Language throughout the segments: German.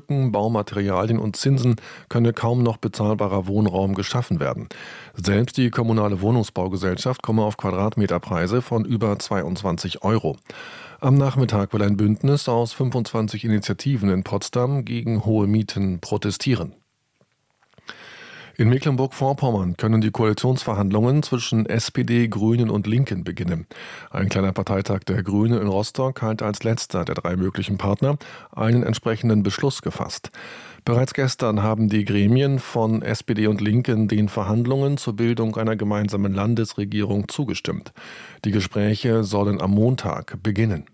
Grundstücken, Baumaterialien und Zinsen könne kaum noch bezahlbarer Wohnraum geschaffen werden. Selbst die kommunale Wohnungsbaugesellschaft komme auf Quadratmeterpreise von über 22 €. Am Nachmittag will ein Bündnis aus 25 Initiativen in Potsdam gegen hohe Mieten protestieren. In Mecklenburg-Vorpommern können die Koalitionsverhandlungen zwischen SPD, Grünen und Linken beginnen. Ein kleiner Parteitag der Grünen in Rostock hat als letzter der 3 möglichen Partner einen entsprechenden Beschluss gefasst. Bereits gestern haben die Gremien von SPD und Linken den Verhandlungen zur Bildung einer gemeinsamen Landesregierung zugestimmt. Die Gespräche sollen am Montag beginnen.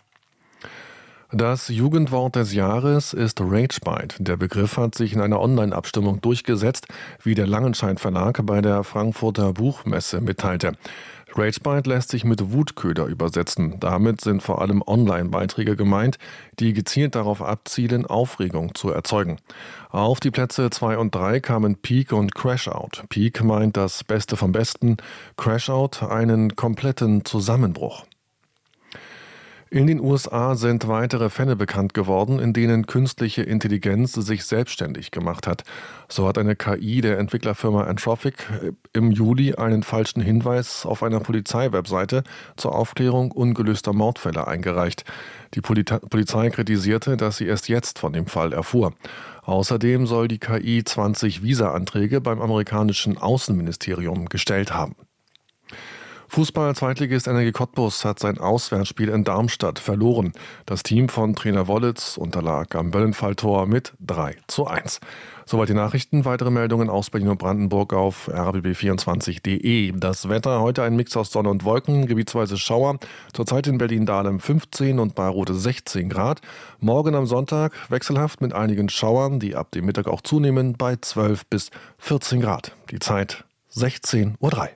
Das Jugendwort des Jahres ist Ragebite. Der Begriff hat sich in einer Online-Abstimmung durchgesetzt, wie der Langenscheidt Verlag bei der Frankfurter Buchmesse mitteilte. Ragebite lässt sich mit Wutköder übersetzen. Damit sind vor allem Online-Beiträge gemeint, die gezielt darauf abzielen, Aufregung zu erzeugen. Auf die Plätze 2 und 3 kamen Peak und Crashout. Peak meint das Beste vom Besten, Crashout einen kompletten Zusammenbruch. In den USA sind weitere Fälle bekannt geworden, in denen künstliche Intelligenz sich selbstständig gemacht hat. So hat eine KI der Entwicklerfirma Anthropic im Juli einen falschen Hinweis auf einer Polizeiwebseite zur Aufklärung ungelöster Mordfälle eingereicht. Die Polizei kritisierte, dass sie erst jetzt von dem Fall erfuhr. Außerdem soll die KI 20 Visa-Anträge beim amerikanischen Außenministerium gestellt haben. Fußball-Zweitligist Energie Cottbus hat sein Auswärtsspiel in Darmstadt verloren. Das Team von Trainer Wollitz unterlag am Böllenfalltor mit 3:1. Soweit die Nachrichten. Weitere Meldungen aus Berlin und Brandenburg auf rbb24.de. Das Wetter heute ein Mix aus Sonne und Wolken, gebietsweise Schauer. Zurzeit in Berlin-Dahlem 15 und Bayreuth 16 Grad. Morgen am Sonntag wechselhaft mit einigen Schauern, die ab dem Mittag auch zunehmen, bei 12 bis 14 Grad. Die Zeit 16:03 Uhr.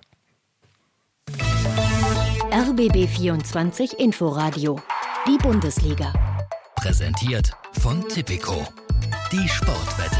RBB 24 Inforadio. Die Bundesliga. Präsentiert von Tipico. Die Sportwette.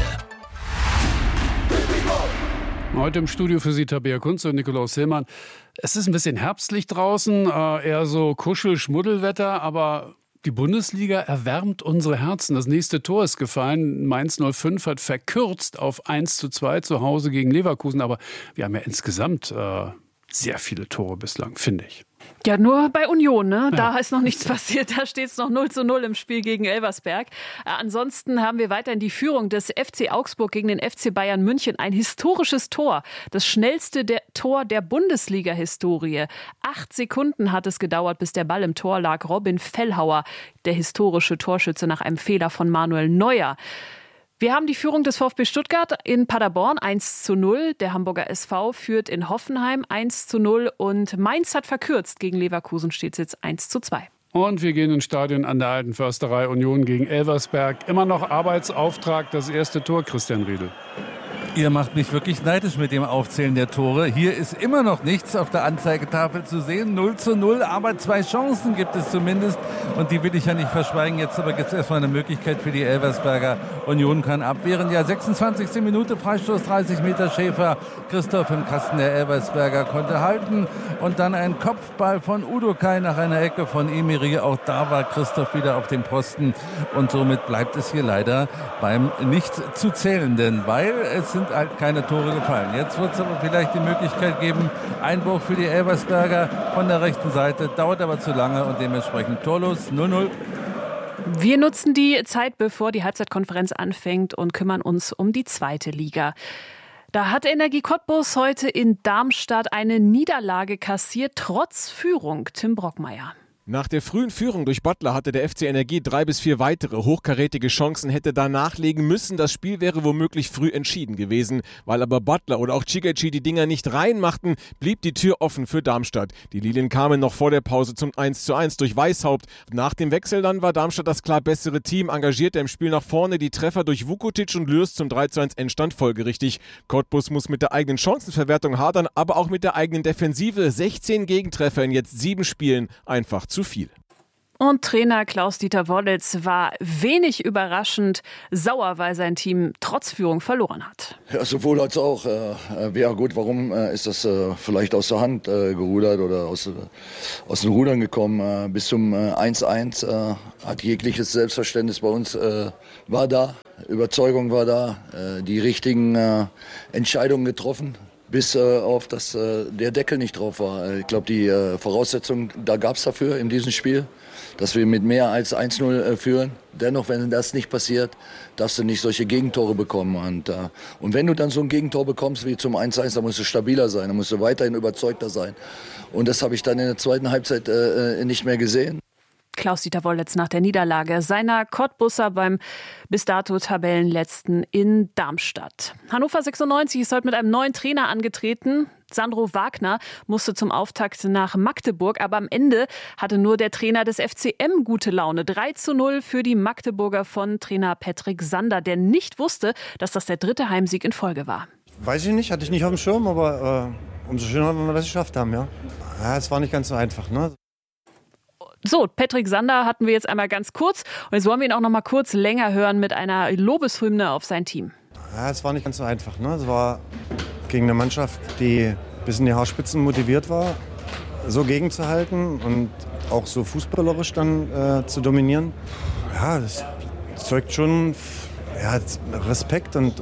Heute im Studio für Sie Tabea Kunze und Nikolaus Hillmann. Es ist ein bisschen herbstlich draußen, eher so Kuschel-Schmuddelwetter, aber die Bundesliga erwärmt unsere Herzen. Das nächste Tor ist gefallen. Mainz 05 hat verkürzt auf 1:2 zu Hause gegen Leverkusen. Aber wir haben ja insgesamt sehr viele Tore bislang, finde ich. Ja, nur bei Union, ne? Ja. Da ist noch nichts passiert. Da steht es noch 0:0 im Spiel gegen Elversberg. Ansonsten haben wir weiterhin die Führung des FC Augsburg gegen den FC Bayern München. Ein historisches Tor. Das schnellste Tor der Bundesliga-Historie. 8 Sekunden hat es gedauert, bis der Ball im Tor lag. Robin Fellhauer, der historische Torschütze nach einem Fehler von Manuel Neuer. Wir haben die Führung des VfB Stuttgart in Paderborn 1:0. Der Hamburger SV führt in Hoffenheim 1:0 und Mainz hat verkürzt. Gegen Leverkusen steht es jetzt 1:2. Und wir gehen ins Stadion an der Alten Försterei. Union gegen Elversberg. Immer noch Arbeitsauftrag, das erste Tor, Christian Riedel. Ihr macht mich wirklich neidisch mit dem Aufzählen der Tore. Hier ist immer noch nichts auf der Anzeigetafel zu sehen. 0:0, aber 2 Chancen gibt es zumindest. Und die will ich ja nicht verschweigen. Jetzt aber gibt es erstmal eine Möglichkeit für die Elversberger. Union kann abwehren. Ja, 26. Minute, Freistoß, 30 Meter Schäfer. Christoph im Kasten der Elversberger konnte halten. Und dann ein Kopfball von Udokai nach einer Ecke von Emery. Auch da war Christoph wieder auf dem Posten. Und somit bleibt es hier leider beim nicht zu zählenden, weil es sind halt keine Tore gefallen. Jetzt wird es aber vielleicht die Möglichkeit geben, Einbruch für die Elversberger von der rechten Seite, dauert aber zu lange und dementsprechend torlos, 0:0. Wir nutzen die Zeit, bevor die Halbzeitkonferenz anfängt und kümmern uns um die zweite Liga. Da hat Energie Cottbus heute in Darmstadt eine Niederlage kassiert, trotz Führung. Tim Brockmeier. Nach der frühen Führung durch Bottler hatte der FC Energie 3 bis 4 weitere hochkarätige Chancen, hätte da nachlegen müssen. Das Spiel wäre womöglich früh entschieden gewesen. Weil aber Bottler oder auch Chigachi die Dinger nicht reinmachten, blieb die Tür offen für Darmstadt. Die Lilien kamen noch vor der Pause zum 1:1 durch Weishaupt. Nach dem Wechsel dann war Darmstadt das klar bessere Team, engagierte im Spiel nach vorne. Die Treffer durch Vukotic und Lürs zum 3:1 Endstand folgerichtig. Cottbus muss mit der eigenen Chancenverwertung hadern, aber auch mit der eigenen Defensive. 16 Gegentreffer in jetzt 7 Spielen, einfach zu viel. Und Trainer Klaus-Dieter Wollitz war wenig überraschend sauer, weil sein Team trotz Führung verloren hat. Ja, sowohl als auch. Ja gut, warum ist das vielleicht aus der Hand gerudert oder aus den Rudern gekommen? Bis zum 1-1 hat jegliches Selbstverständnis bei uns war da. Überzeugung war da. Die richtigen Entscheidungen getroffen. Bis auf, dass der Deckel nicht drauf war. Ich glaube, die Voraussetzungen, da gab es dafür in diesem Spiel, dass wir mit mehr als 1-0 führen. Dennoch, wenn das nicht passiert, darfst du nicht solche Gegentore bekommen. Und wenn du dann so ein Gegentor bekommst wie zum 1-1, dann musst du stabiler sein, dann musst du weiterhin überzeugter sein. Und das habe ich dann in der zweiten Halbzeit nicht mehr gesehen. Klaus-Dieter Wollitz nach der Niederlage seiner Cottbusser beim bis dato Tabellenletzten in Darmstadt. Hannover 96 ist heute mit einem neuen Trainer angetreten. Sandro Wagner musste zum Auftakt nach Magdeburg, aber am Ende hatte nur der Trainer des FCM gute Laune. 3-0 für die Magdeburger von Trainer Patrick Sander, der nicht wusste, dass das der 3. Heimsieg in Folge war. Weiß ich nicht, hatte ich nicht auf dem Schirm, aber umso schöner, wenn wir das geschafft haben. Ja, es war nicht ganz so einfach, ne? So, Patrick Sander hatten wir jetzt einmal ganz kurz und jetzt wollen wir ihn auch noch mal kurz länger hören mit einer Lobeshymne auf sein Team. Ja, es war nicht ganz so einfach, ne? Es war gegen eine Mannschaft, die bis in die Haarspitzen motiviert war, so gegenzuhalten und auch so fußballerisch dann zu dominieren. Ja, das zeugt schon Respekt und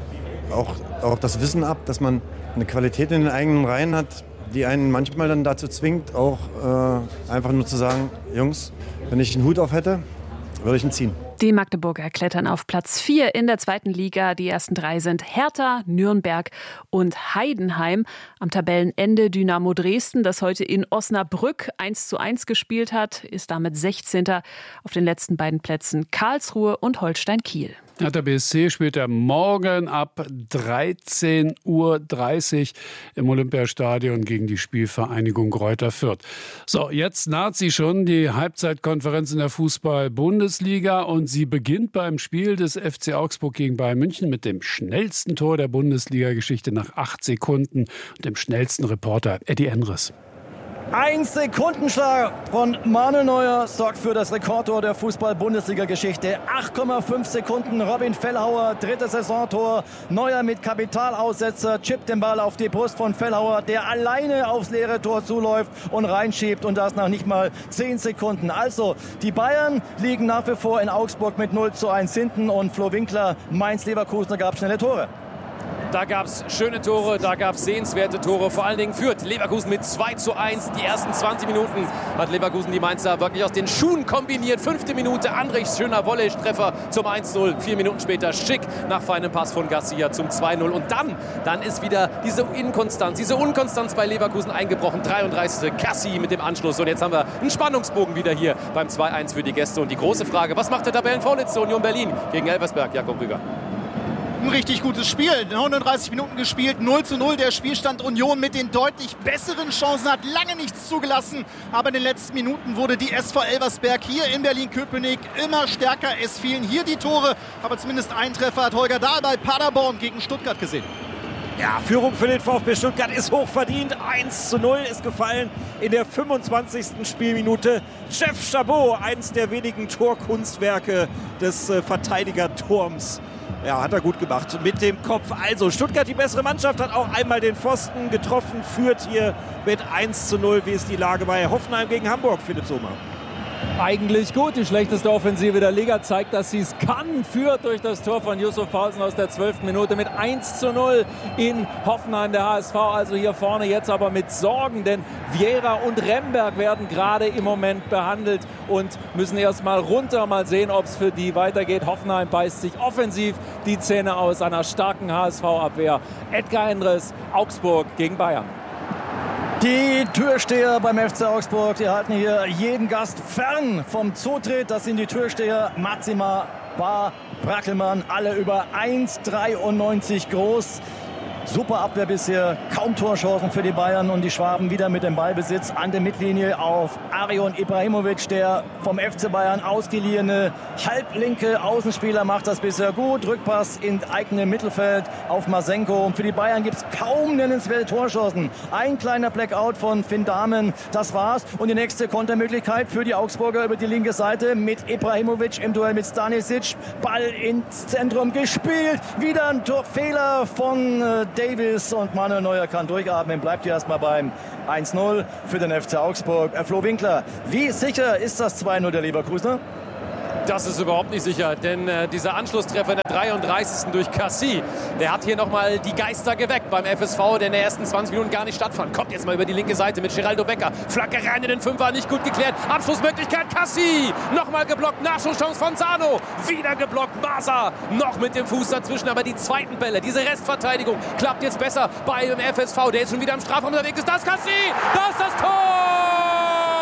auch das Wissen ab, dass man eine Qualität in den eigenen Reihen hat, die einen manchmal dann dazu zwingt, auch einfach nur zu sagen, Jungs, wenn ich einen Hut auf hätte, würde ich ihn ziehen. Die Magdeburger klettern auf Platz 4 in der 2. Liga. Die ersten 3 sind Hertha, Nürnberg und Heidenheim. Am Tabellenende Dynamo Dresden, das heute in Osnabrück 1:1 gespielt hat, ist damit 16. Auf den letzten beiden Plätzen Karlsruhe und Holstein Kiel. Hertha BSC spielt er morgen ab 13:30 Uhr im Olympiastadion gegen die Spielvereinigung Greuther Fürth. So, jetzt naht sie schon, die Halbzeitkonferenz in der Fußball-Bundesliga, und sie beginnt beim Spiel des FC Augsburg gegen Bayern München mit dem schnellsten Tor der Bundesliga-Geschichte nach 8 Sekunden und dem schnellsten Reporter Eddie Endres. 1 Sekundenschlag von Manuel Neuer sorgt für das Rekordtor der Fußball-Bundesliga-Geschichte. 8,5 Sekunden, Robin Fellhauer, 3. Saisontor. Neuer mit Kapitalaussetzer, chippt den Ball auf die Brust von Fellhauer, der alleine aufs leere Tor zuläuft und reinschiebt, und das nach nicht mal 10 Sekunden. Also, die Bayern liegen nach wie vor in Augsburg mit 0:1 hinten, und Flo Winkler, Mainz-Leverkusen, gab schnelle Tore. Da gab es schöne Tore, da gab es sehenswerte Tore. Vor allen Dingen führt Leverkusen mit 2:1. Die ersten 20 Minuten hat Leverkusen die Mainzer wirklich aus den Schuhen kombiniert. 5. Minute, Andrichs schöner Volley-Treffer zum 1:0. 4 Minuten später Schick nach feinem Pass von Garcia zum 2:0. Und dann ist wieder diese Unkonstanz bei Leverkusen eingebrochen. 33. Cassie mit dem Anschluss. Und jetzt haben wir einen Spannungsbogen wieder hier beim 2:1 für die Gäste. Und die große Frage, was macht der Tabellenvorletzte Union Berlin gegen Elversberg? Jakob Rüger. Ein richtig gutes Spiel. 39 Minuten gespielt, 0:0 der Spielstand. Union mit den deutlich besseren Chancen hat lange nichts zugelassen. Aber in den letzten Minuten wurde die SV Elversberg hier in Berlin-Köpenick immer stärker. Es fielen hier die Tore, aber zumindest ein Treffer hat Holger Dahl bei Paderborn gegen Stuttgart gesehen. Ja, Führung für den VfB Stuttgart ist hochverdient. 1:0 ist gefallen in der 25. Spielminute. Jeff Chabot, eins der wenigen Torkunstwerke des Verteidigerturms. Ja, hat er gut gemacht mit dem Kopf. Also Stuttgart, die bessere Mannschaft, hat auch einmal den Pfosten getroffen, führt hier mit 1:0. Wie ist die Lage bei Hoffenheim gegen Hamburg, Philipp Sommer? Eigentlich gut. Die schlechteste Offensive der Liga zeigt, dass sie es kann. Führt durch das Tor von Yusuf Paulsen aus der 12. Minute mit 1:0 in Hoffenheim. Der HSV also hier vorne jetzt aber mit Sorgen, denn Vieira und Remberg werden gerade im Moment behandelt und müssen erst mal runter. Mal sehen, ob es für die weitergeht. Hoffenheim beißt sich offensiv die Zähne aus einer starken HSV-Abwehr. Edgar Endres, Augsburg gegen Bayern. Die Türsteher beim FC Augsburg, die halten hier jeden Gast fern vom Zutritt. Das sind die Türsteher Matzima, Bar, Brackelmann, alle über 1,93 groß. Super Abwehr bisher, kaum Torchancen für die Bayern und die Schwaben wieder mit dem Ballbesitz an der Mittellinie auf Arion Ibrahimovic, der vom FC Bayern ausgeliehene halblinke Außenspieler, macht das bisher gut. Rückpass in eigenem Mittelfeld auf Masenko und für die Bayern gibt es kaum nennenswerte Torchancen. Ein kleiner Blackout von Finn Dahmen, das war's. Und die nächste Kontermöglichkeit für die Augsburger über die linke Seite mit Ibrahimovic im Duell mit Stanisic. Ball ins Zentrum gespielt, wieder ein Fehler von Davis und Manuel Neuer kann durchatmen, bleibt hier erstmal beim 1-0 für den FC Augsburg. Flo Winkler, wie sicher ist das 2-0 der Leverkusener? Das ist überhaupt nicht sicher, denn dieser Anschlusstreffer in der 33. durch Cassie, der hat hier nochmal die Geister geweckt beim FSV, der in den ersten 20 Minuten gar nicht stattfand. Kommt jetzt mal über die linke Seite mit Geraldo Becker. Flanke rein in den Fünfer, nicht gut geklärt. Abschlussmöglichkeit Cassie, nochmal geblockt, Nachschusschance von Sano, wieder geblockt, Masa, noch mit dem Fuß dazwischen, aber die zweiten Bälle, diese Restverteidigung klappt jetzt besser bei dem FSV, der jetzt schon wieder im Strafraum unterwegs ist. Das ist Cassie, das ist das Tor!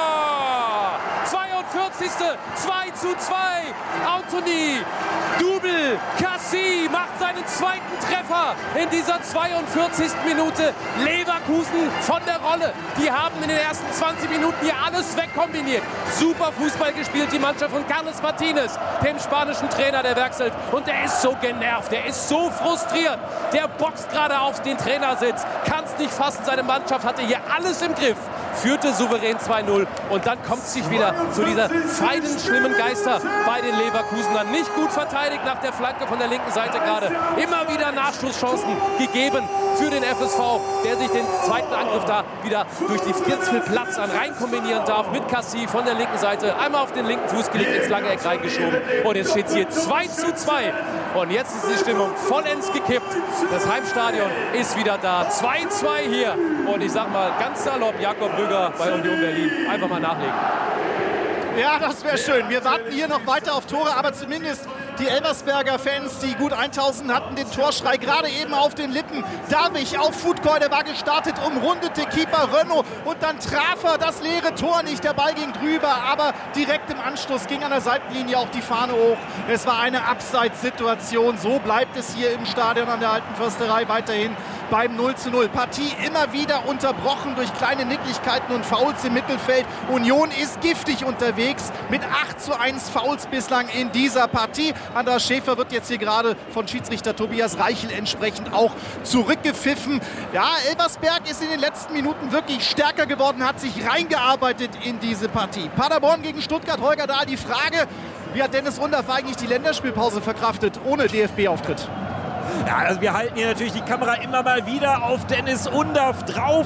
42. 2:2. Anthony Double. Cassie macht seinen zweiten Treffer in dieser 42. Minute. Leverkusen von der Rolle. Die haben in den ersten 20 Minuten hier alles wegkombiniert. Super Fußball gespielt, die Mannschaft von Carlos Martinez, dem spanischen Trainer, der wechselt. Und der ist so genervt, der ist so frustriert. Der boxt gerade auf den Trainersitz. Kann es nicht fassen, seine Mannschaft hatte hier alles im Griff. Führte souverän 2-0 und dann kommt es sich wieder zu dieser feinen, schlimmen Geister bei den Leverkusenern. Nicht gut verteidigt nach der Flanke von der linken Seite gerade. Immer wieder Nachschusschancen gegeben für den FSV, der sich den zweiten Angriff da wieder durch die Platz an rein kombinieren darf mit Cassie von der linken Seite. Einmal auf den linken Fuß gelegt, ins lange Eck reingeschoben und jetzt steht es hier 2:2. Und jetzt ist die Stimmung vollends gekippt. Das Heimstadion ist wieder da. 2:2 hier. Und ich sag mal ganz salopp, Jakob Brügger bei Union Berlin. Einfach mal nachlegen. Ja, das wäre schön. Wir warten hier noch weiter auf Tore, aber zumindest die Elversberger Fans, die gut 1000 hatten, den Torschrei gerade eben auf den Lippen. Davich auf Footcall, der war gestartet, umrundete Keeper Renaud und dann traf er das leere Tor nicht. Der Ball ging drüber, aber direkt im Anschluss ging an der Seitenlinie auch die Fahne hoch. Es war eine Abseitssituation. So bleibt es hier im Stadion an der Alten Försterei weiterhin beim 0:0. Partie immer wieder unterbrochen durch kleine Nicklichkeiten und Fouls im Mittelfeld. Union ist giftig unterwegs mit 8:1 Fouls bislang in dieser Partie. Andras Schäfer wird jetzt hier gerade von Schiedsrichter Tobias Reichel entsprechend auch zurückgepfiffen. Ja, Elversberg ist in den letzten Minuten wirklich stärker geworden, hat sich reingearbeitet in diese Partie. Paderborn gegen Stuttgart, Holger Dahl, die Frage, wie hat Dennis Undaff eigentlich die Länderspielpause verkraftet ohne DFB-Auftritt? Ja, also wir halten hier natürlich die Kamera immer mal wieder auf Dennis Undaff drauf.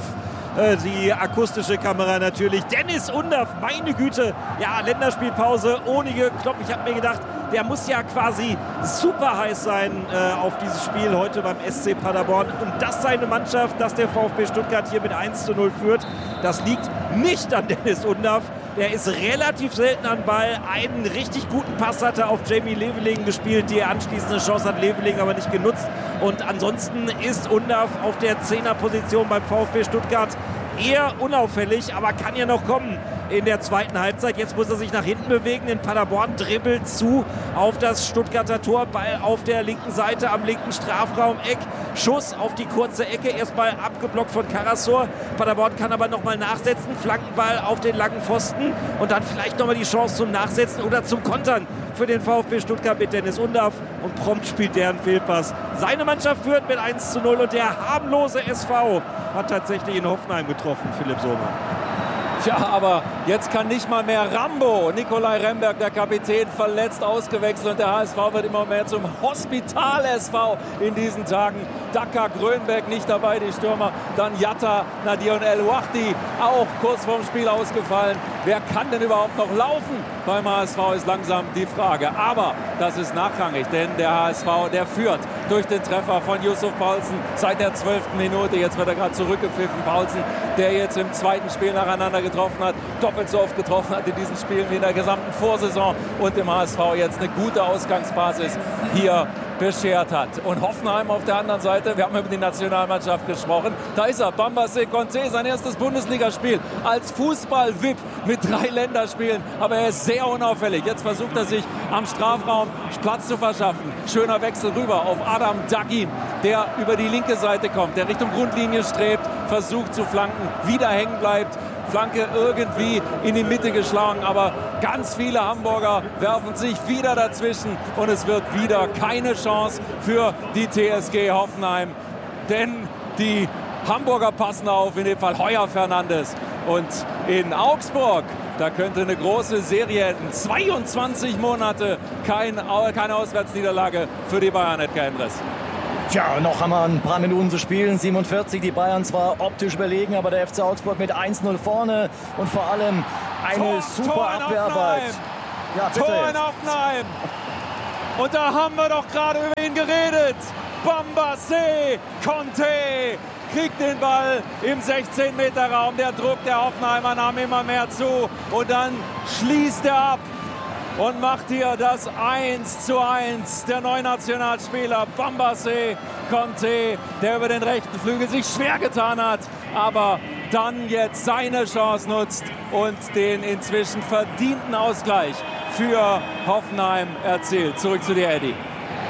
Die akustische Kamera natürlich. Dennis Undaff, meine Güte. Ja, Länderspielpause ohne Klopp. Ich habe mir gedacht, der muss ja quasi super heiß sein auf dieses Spiel heute beim SC Paderborn. Und dass seine Mannschaft, dass der VfB Stuttgart hier mit 1:0 führt, das liegt nicht an Dennis Undaff. Der ist relativ selten an Ball. Einen richtig guten Pass hat er auf Jamie Leveling gespielt. Die anschließende Chance hat Leveling aber nicht genutzt. Und ansonsten ist Undaff auf der 10er-Position beim VfB Stuttgart eher unauffällig, aber kann ja noch kommen in der zweiten Halbzeit. Jetzt muss er sich nach hinten bewegen. In Paderborn dribbelt zu auf das Stuttgarter Tor. Ball auf der linken Seite am linken Strafraum-Eck. Schuss auf die kurze Ecke. Erstmal abgeblockt von Karasor. Paderborn kann aber nochmal nachsetzen. Flankenball auf den langen Pfosten. Und dann vielleicht nochmal die Chance zum Nachsetzen oder zum Kontern für den VfB Stuttgart mit Dennis Undaff. Und prompt spielt der einen Fehlpass. Seine Mannschaft führt mit 1:0 und der harmlose SV hat tatsächlich in Hoffenheim getroffen, Philipp Sommer. Tja, aber jetzt kann nicht mal mehr Rambo. Nikolai Remberg, der Kapitän, verletzt, ausgewechselt. Und der HSV wird immer mehr zum Hospital-SV in diesen Tagen. Daka, Grönberg nicht dabei, die Stürmer. Dann Jatta, Nadir und El Wahdi auch kurz vorm Spiel ausgefallen. Wer kann denn überhaupt noch laufen? Beim HSV ist langsam die Frage. Aber das ist nachrangig, denn der HSV, der führt durch den Treffer von Yusuf Poulsen seit der 12. Minute. Jetzt wird er gerade zurückgepfiffen. Poulsen, der jetzt im zweiten Spiel nacheinander getroffen hat, doppelt so oft getroffen hat in diesen Spielen wie in der gesamten Vorsaison und dem HSV jetzt eine gute Ausgangsbasis hier beschert hat. Und Hoffenheim auf der anderen Seite, wir haben über die Nationalmannschaft gesprochen, da ist er, Bambace Conté, sein erstes Bundesligaspiel als Fußball-VIP mit 3 Länderspielen, aber er ist sehr unauffällig. Jetzt versucht er sich am Strafraum Platz zu verschaffen. Schöner Wechsel rüber auf Adam Dagim, der über die linke Seite kommt, der Richtung Grundlinie strebt, versucht zu flanken, wieder hängen bleibt. Flanke irgendwie in die Mitte geschlagen, aber ganz viele Hamburger werfen sich wieder dazwischen und es wird wieder keine Chance für die TSG Hoffenheim, denn die Hamburger passen auf, in dem Fall Heuer Fernandes. Und in Augsburg, da könnte eine große Serie enden. 22 Monate keine Auswärtsniederlage für die Bayern, Edgar Endres. Tja, noch haben wir ein paar Minuten zu spielen. 47, die Bayern zwar optisch überlegen, aber der FC Augsburg mit 1-0 vorne und vor allem eine super Abwehrarbeit. Ja, bitte. Tor in Hoffenheim. Und da haben wir doch gerade über ihn geredet. Bambace Conté kriegt den Ball im 16-Meter-Raum. Der Druck der Hoffenheimer nahm immer mehr zu. Und dann schließt er ab und macht hier das 1:1. Der neue Nationalspieler Bambace Conté, der über den rechten Flügel sich schwer getan hat, aber dann jetzt seine Chance nutzt und den inzwischen verdienten Ausgleich für Hoffenheim erzielt. Zurück zu dir, Eddie.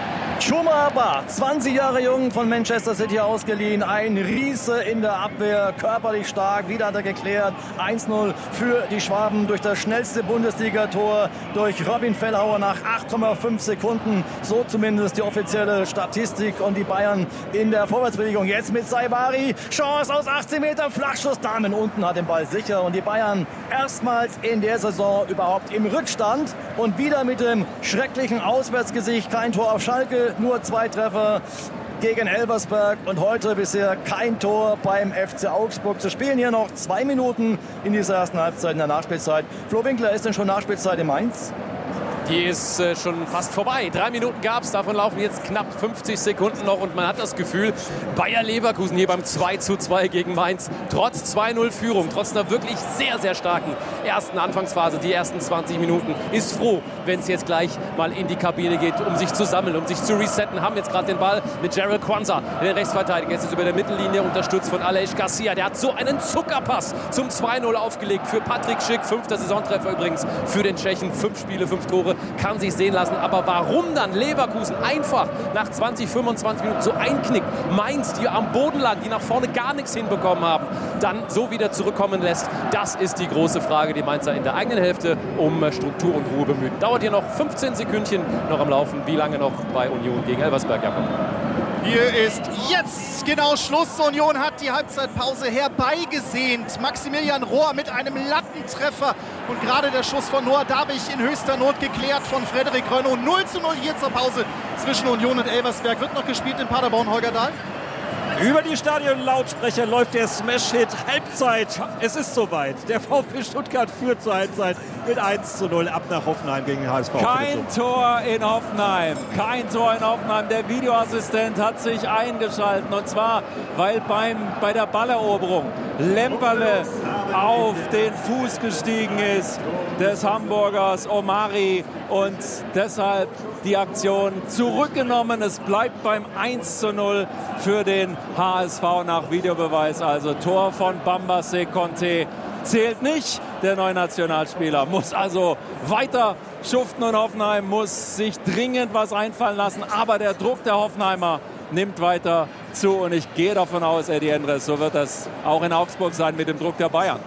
Chouma Ba, 20 Jahre jung, von Manchester City ausgeliehen. Ein Riese in der Abwehr, körperlich stark. Wieder hat er geklärt. 1-0 für die Schwaben durch das schnellste Bundesligator durch Robin Fellhauer nach 8,5 Sekunden. So zumindest die offizielle Statistik. Und die Bayern in der Vorwärtsbewegung. Jetzt mit Saibari. Chance aus 18 Metern. Flachschuss. Damen unten hat den Ball sicher. Und die Bayern erstmals in der Saison überhaupt im Rückstand. Und wieder mit dem schrecklichen Auswärtsgesicht. Kein Tor auf Schalke. Nur 2 Treffer gegen Elversberg und heute bisher kein Tor beim FC Augsburg. Zu spielen hier noch 2 Minuten in dieser ersten Halbzeit, in der Nachspielzeit. Flo Winkler, ist denn schon Nachspielzeit in Mainz? Die ist schon fast vorbei. 3 Minuten gab es, davon laufen jetzt knapp 50 Sekunden noch und man hat das Gefühl, Bayer Leverkusen hier beim 2:2 gegen Mainz, trotz 2:0 Führung, trotz einer wirklich sehr, sehr starken ersten Anfangsphase, die ersten 20 Minuten, ist froh, wenn es jetzt gleich mal in die Kabine geht, um sich zu sammeln, um sich zu resetten. Haben jetzt gerade den Ball mit Gerald Kwanzaa, den Rechtsverteidiger, jetzt ist über der Mittellinie unterstützt von Aleix Garcia. Der hat so einen Zuckerpass zum 2:0 aufgelegt für Patrick Schick, 5. Saisontreffer übrigens für den Tschechen, 5 Spiele, 5 Tore. Kann sich sehen lassen, aber warum dann Leverkusen einfach nach 20, 25 Minuten so einknickt, Mainz, die am Boden lag, die nach vorne gar nichts hinbekommen haben, dann so wieder zurückkommen lässt, das ist die große Frage, die Mainzer in der eigenen Hälfte um Struktur und Ruhe bemüht. Dauert hier noch 15 Sekündchen noch am Laufen, wie lange noch bei Union gegen Elversberg, Jakob? Hier ist jetzt genau Schluss. Union hat die Halbzeitpause herbeigesehnt. Maximilian Rohr mit einem Lattentreffer. Und gerade der Schuss von Noah Dabich in höchster Not geklärt von Frederik Rönno. 0:0 hier zur Pause zwischen Union und Elversberg. Wird noch gespielt in Paderborn, Holger Dahl. Über die Stadionlautsprecher läuft der Smash-Hit Halbzeit. Es ist soweit. Der VfB Stuttgart führt zur Halbzeit mit 1:0 ab nach Hoffenheim gegen den HSV. Kein Tor in Hoffenheim. Kein Tor in Hoffenheim. Der Videoassistent hat sich eingeschaltet. Und zwar, weil bei der Balleroberung Lemperle auf den Fuß gestiegen ist des Hamburgers Omari. Und deshalb die Aktion zurückgenommen. Es bleibt beim 1:0 für den HSV nach Videobeweis. Also Tor von Bambace Conté zählt nicht. Der neue Nationalspieler muss also weiter schuften und Hoffenheim muss sich dringend was einfallen lassen. Aber der Druck der Hoffenheimer nimmt weiter zu. Und ich gehe davon aus, Eddie Endres, so wird das auch in Augsburg sein mit dem Druck der Bayern.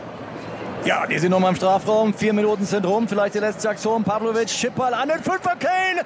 Ja, die sind noch mal im Strafraum. 4 Minuten sind rum. Vielleicht die letzte Aktion. Pavlovic, Chipball an den 5er, Kane.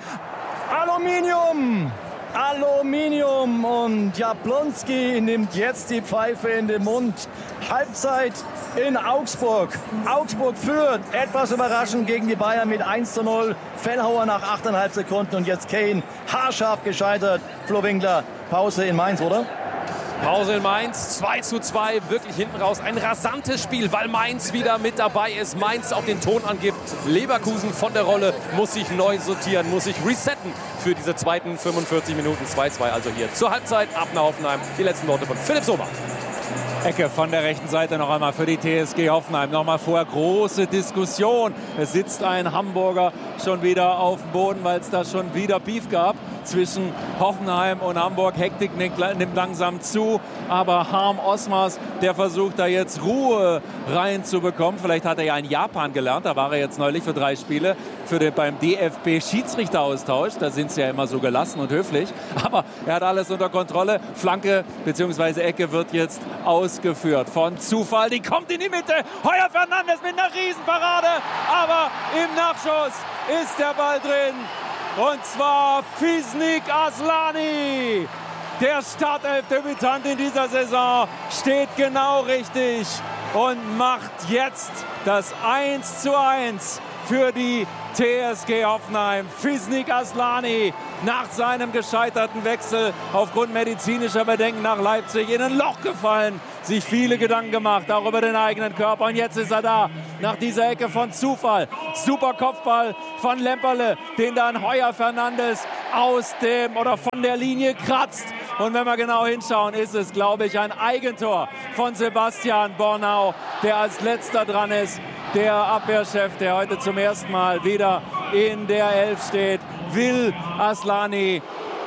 Aluminium. Und Jablonski nimmt jetzt die Pfeife in den Mund. Halbzeit in Augsburg. Augsburg führt etwas überraschend gegen die Bayern mit 1:0. Fellhauer nach 8,5 Sekunden. Und jetzt Kane haarscharf gescheitert. Flo Winkler, Pause in Mainz, oder? Pause in Mainz, 2:2, wirklich hinten raus. Ein rasantes Spiel, weil Mainz wieder mit dabei ist. Mainz auch den Ton angibt. Leverkusen von der Rolle, muss sich neu sortieren, muss sich resetten für diese zweiten 45 Minuten. 2:2 also hier zur Halbzeit. Ab nach Hoffenheim. Die letzten Worte von Philipp Sommer. Ecke von der rechten Seite noch einmal für die TSG Hoffenheim. Nochmal vorher große Diskussion. Es sitzt ein Hamburger schon wieder auf dem Boden, weil es da schon wieder Beef gab zwischen Hoffenheim und Hamburg. Hektik nimmt langsam zu, aber Harm Osmars, der versucht da jetzt Ruhe reinzubekommen. Vielleicht hat er ja in Japan gelernt, da war er jetzt neulich für 3 Spiele beim DFB-Schiedsrichteraustausch. Da sind sie ja immer so gelassen und höflich, aber er hat alles unter Kontrolle. Flanke bzw. Ecke wird jetzt ausgeführt von Zufall. Die kommt in die Mitte. Heuer Fernandes mit einer Riesenparade, aber im Nachschuss ist der Ball drin. Und zwar Fisnik Aslani. Der Startelf-Debütant in dieser Saison steht genau richtig und macht jetzt das 1:1 für die TSG Hoffenheim. Fisnik Aslani nach seinem gescheiterten Wechsel aufgrund medizinischer Bedenken nach Leipzig in ein Loch gefallen, sich viele Gedanken gemacht, auch über den eigenen Körper. Und jetzt ist er da, nach dieser Ecke von Zufall. Super Kopfball von Lemperle, den dann Heuer Fernandes von der Linie kratzt. Und wenn wir genau hinschauen, ist es, glaube ich, ein Eigentor von Sebastian Bornau, der als letzter dran ist. Der Abwehrchef, der heute zum ersten Mal wieder in der Elf steht, will Aslani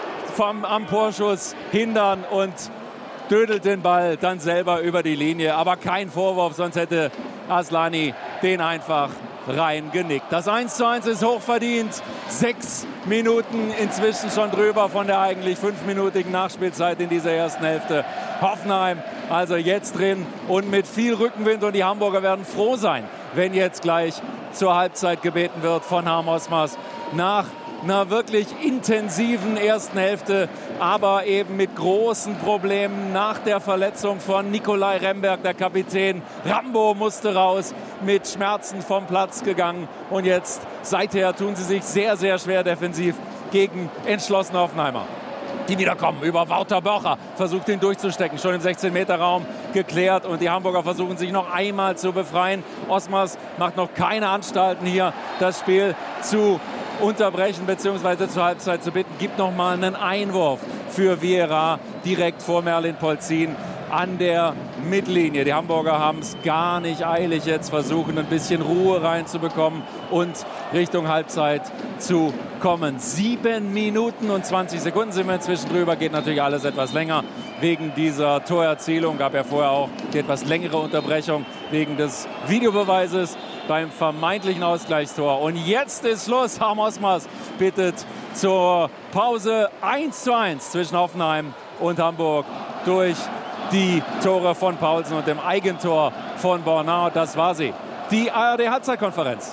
am Torschuss hindern und dödelt den Ball dann selber über die Linie. Aber kein Vorwurf, sonst hätte Aslani den einfach reingenickt. Das 1:1 ist hochverdient. 6 Minuten inzwischen schon drüber von der eigentlich 5-minütigen Nachspielzeit in dieser ersten Hälfte. Hoffenheim also jetzt drin und mit viel Rückenwind. Und die Hamburger werden froh sein, wenn jetzt gleich zur Halbzeit gebeten wird von Harm Osmars. Nach einer wirklich intensiven ersten Hälfte, aber eben mit großen Problemen nach der Verletzung von Nikolai Remberg, der Kapitän. Rambo musste raus, mit Schmerzen vom Platz gegangen. Und jetzt, seither tun sie sich sehr, sehr schwer defensiv gegen entschlossene Hoffenheimer. Die wiederkommen über Wouter Börcher, versucht ihn durchzustecken, schon im 16-Meter-Raum geklärt und die Hamburger versuchen sich noch einmal zu befreien. Osmars macht noch keine Anstalten hier, das Spiel zu unterbrechen bzw. zur Halbzeit zu bitten. Gibt noch mal einen Einwurf für Vieira direkt vor Merlin Polzin an der Mittellinie. Die Hamburger haben es gar nicht eilig jetzt, versuchen ein bisschen Ruhe reinzubekommen und Richtung Halbzeit zu kommen. 7 Minuten und 20 Sekunden sind wir inzwischen drüber. Geht natürlich alles etwas länger wegen dieser Torerzielung. Gab ja vorher auch die etwas längere Unterbrechung wegen des Videobeweises beim vermeintlichen Ausgleichstor. Und jetzt ist Schluss. Harm Osmars bittet zur Pause. 1:1 zwischen Hoffenheim und Hamburg durch die Tore von Paulsen und dem Eigentor von Bornau. Das war sie. Die ARD-Halbzeitkonferenz.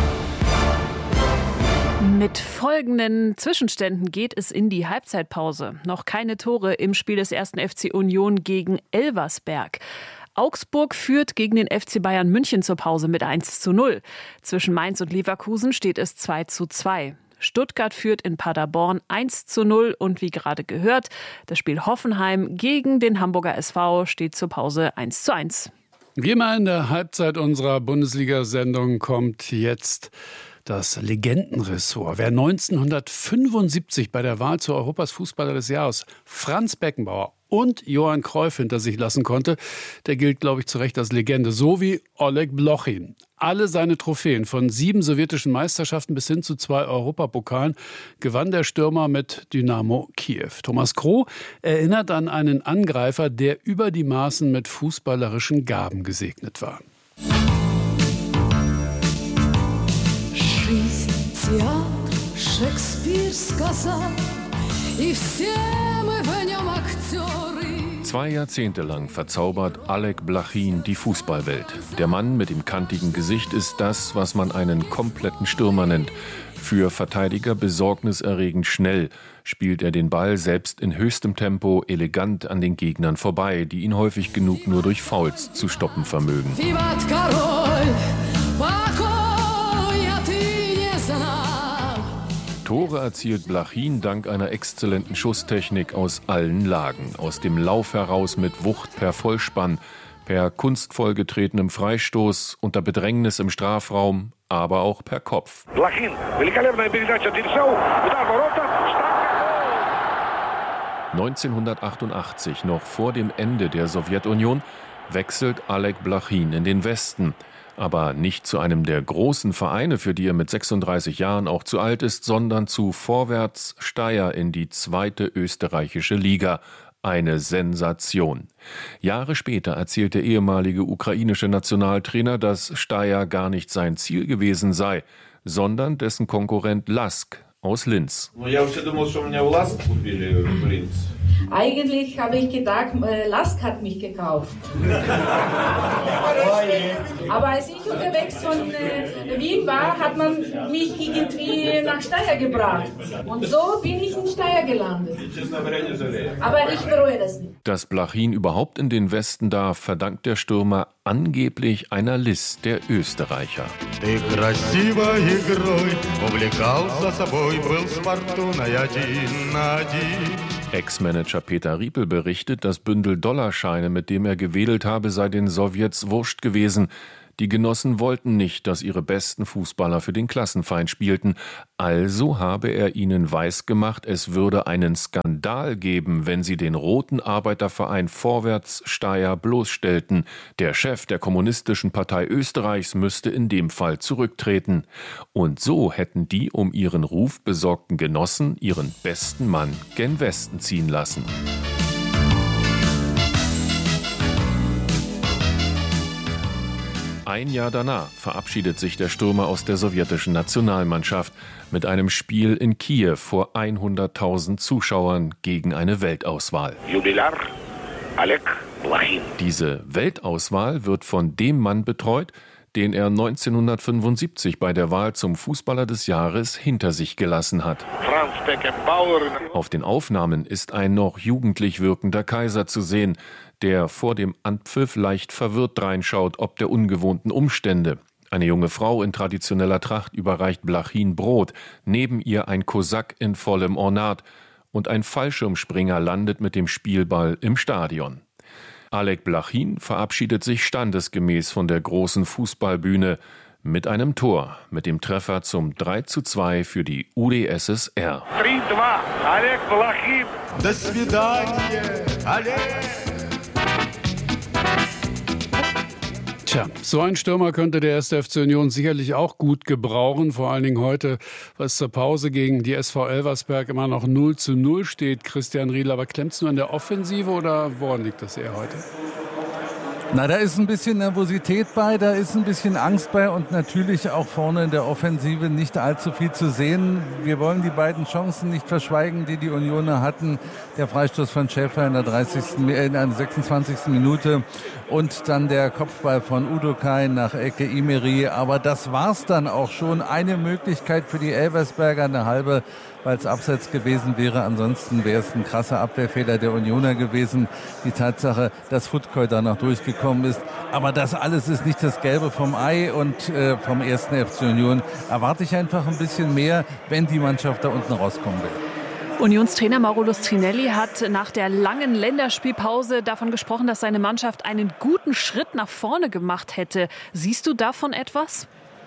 Mit folgenden Zwischenständen geht es in die Halbzeitpause. Noch keine Tore im Spiel des 1. FC Union gegen Elversberg. Augsburg führt gegen den FC Bayern München zur Pause mit 1:0. Zwischen Mainz und Leverkusen steht es 2:2. Stuttgart führt in Paderborn 1:0 und wie gerade gehört, das Spiel Hoffenheim gegen den Hamburger SV steht zur Pause 1:1. Wie immer in der Halbzeit unserer Bundesliga-Sendung kommt jetzt das Legendenressort. Wer 1975 bei der Wahl zu Europas Fußballer des Jahres Franz Beckenbauer und Johann Cruyff hinter sich lassen konnte, der gilt, glaube ich, zu Recht als Legende. So wie Oleg Blochin. Alle seine Trophäen von 7 sowjetischen Meisterschaften bis hin zu 2 Europapokalen gewann der Stürmer mit Dynamo Kiew. Thomas Kroh erinnert an einen Angreifer, der über die Maßen mit fußballerischen Gaben gesegnet war. Шекспир сказал, и все мы в нем актеры. 2 Jahrzehnte lang verzaubert Oleg Blochin die Fußballwelt. Der Mann mit dem kantigen Gesicht ist das, was man einen kompletten Stürmer nennt. Für Verteidiger besorgniserregend schnell spielt er den Ball selbst in höchstem Tempo elegant an den Gegnern vorbei, die ihn häufig genug nur durch Fouls zu stoppen vermögen. Tore erzielt Blochin dank einer exzellenten Schusstechnik aus allen Lagen. Aus dem Lauf heraus mit Wucht per Vollspann, per kunstvoll getretenem Freistoß, unter Bedrängnis im Strafraum, aber auch per Kopf. 1988, noch vor dem Ende der Sowjetunion, wechselt Oleg Blochin in den Westen. Aber nicht zu einem der großen Vereine, für die er mit 36 Jahren auch zu alt ist, sondern zu Vorwärts Steyr in die 2. österreichische Liga. Eine Sensation. Jahre später erzählt der ehemalige ukrainische Nationaltrainer, dass Steyr gar nicht sein Ziel gewesen sei, sondern dessen Konkurrent Lask aus Linz. Eigentlich habe ich gedacht, Lask hat mich gekauft. Aber als ich unterwegs von Wien war, hat man mich irgendwie nach Steyr gebracht. Und so bin ich in Steyr gelandet. Aber ich bereue das nicht. Dass Blachin überhaupt in den Westen darf, verdankt der Stürmer angeblich einer List der Österreicher. Ex-Manager Peter Riepel berichtet, das Bündel Dollarscheine, mit dem er gewedelt habe, sei den Sowjets wurscht gewesen. Die Genossen wollten nicht, dass ihre besten Fußballer für den Klassenfeind spielten. Also habe er ihnen weisgemacht, es würde einen Skandal geben, wenn sie den roten Arbeiterverein Vorwärts Steyr bloßstellten. Der Chef der Kommunistischen Partei Österreichs müsste in dem Fall zurücktreten. Und so hätten die um ihren Ruf besorgten Genossen ihren besten Mann gen Westen ziehen lassen. Ein Jahr danach verabschiedet sich der Stürmer aus der sowjetischen Nationalmannschaft mit einem Spiel in Kiew vor 100.000 Zuschauern gegen eine Weltauswahl. Jubilar Oleg Blachin. Diese Weltauswahl wird von dem Mann betreut, den er 1975 bei der Wahl zum Fußballer des Jahres hinter sich gelassen hat. Franz Beckenbauer. Auf den Aufnahmen ist ein noch jugendlich wirkender Kaiser zu sehen, der vor dem Anpfiff leicht verwirrt reinschaut, ob der ungewohnten Umstände. Eine junge Frau in traditioneller Tracht überreicht Blachin Brot, neben ihr ein Kosak in vollem Ornat und ein Fallschirmspringer landet mit dem Spielball im Stadion. Oleg Blachin verabschiedet sich standesgemäß von der großen Fußballbühne mit einem Tor, mit dem Treffer zum 3:2 für die UdSSR. 3-2, Oleg Blachin. До свидания, Oleg. Tja, so ein Stürmer könnte der 1. FC Union sicherlich auch gut gebrauchen. Vor allen Dingen heute, was zur Pause gegen die SV Elversberg immer noch 0:0 steht. Christian Riedl, aber klemmt es nur in der Offensive oder woran liegt das eher heute? Na, da ist ein bisschen Nervosität bei, da ist ein bisschen Angst bei und natürlich auch vorne in der Offensive nicht allzu viel zu sehen. Wir wollen die beiden Chancen nicht verschweigen, die die Unioner hatten. Der Freistoß von Schäfer in der 26. Minute und dann der Kopfball von Udokai nach Ecke Imeri. Aber das war's dann auch schon. Eine Möglichkeit für die Elversberger, eine halbe, weil es abseits gewesen wäre. Ansonsten wäre es ein krasser Abwehrfehler der Unioner gewesen. Die Tatsache, dass Futkoi da noch durchgekommen ist. Aber das alles ist nicht das Gelbe vom Ei und vom 1. FC Union erwarte ich einfach ein bisschen mehr, wenn die Mannschaft da unten rauskommen will. Unionstrainer Mauro Lustrinelli hat nach der langen Länderspielpause davon gesprochen, dass seine Mannschaft einen guten Schritt nach vorne gemacht hätte. Siehst du davon etwas?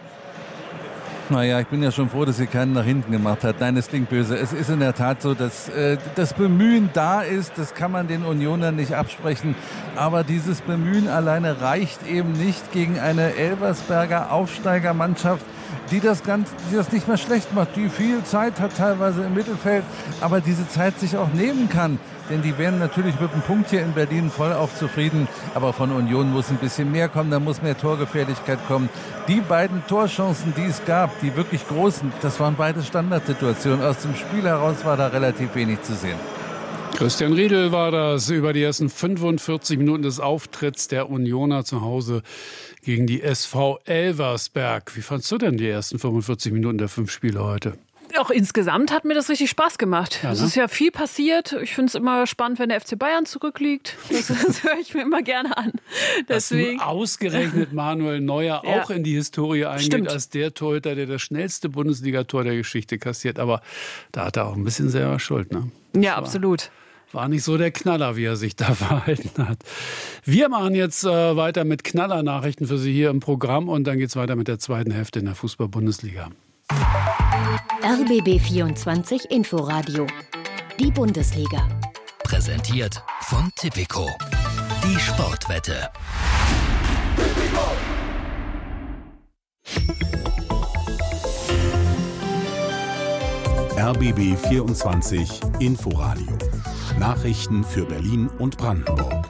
Naja, ich bin ja schon froh, dass sie keinen nach hinten gemacht hat. Nein, das klingt böse. Es ist in der Tat so, dass das Bemühen da ist. Das kann man den Unionern nicht absprechen. Aber dieses Bemühen alleine reicht eben nicht gegen eine Elversberger Aufsteigermannschaft, die das nicht mehr schlecht macht, die viel Zeit hat teilweise im Mittelfeld, aber diese Zeit sich auch nehmen kann. Denn die wären natürlich mit dem Punkt hier in Berlin vollauf zufrieden. Aber von Union muss ein bisschen mehr kommen, da muss mehr Torgefährlichkeit kommen. Die beiden Torchancen, die es gab, die wirklich großen, das waren beide Standardsituationen. Aus dem Spiel heraus war da relativ wenig zu sehen. Christian Riedl war das über die ersten 45 Minuten des Auftritts der Unioner zu Hause gegen die SV Elversberg. Wie fandst du denn die ersten 45 Minuten der 5 Spiele heute? Auch insgesamt hat mir das richtig Spaß gemacht. Ja, ne? Es ist ja viel passiert. Ich finde es immer spannend, wenn der FC Bayern zurückliegt. Das höre ich mir immer gerne an. Deswegen. Dass ausgerechnet Manuel Neuer auch in die Historie eingeht, Stimmt. als der Torhüter, der das schnellste Bundesligator der Geschichte kassiert. Aber da hat er auch ein bisschen selber Schuld. Ne? Ja, absolut. War nicht so der Knaller, wie er sich da verhalten hat. Wir machen jetzt weiter mit Knaller-Nachrichten für Sie hier im Programm. Und dann geht es weiter mit der zweiten Hälfte in der Fußball-Bundesliga. RBB 24 Inforadio. Die Bundesliga. Präsentiert von Tipico. Die Sportwette. RBB 24 Inforadio. Nachrichten für Berlin und Brandenburg.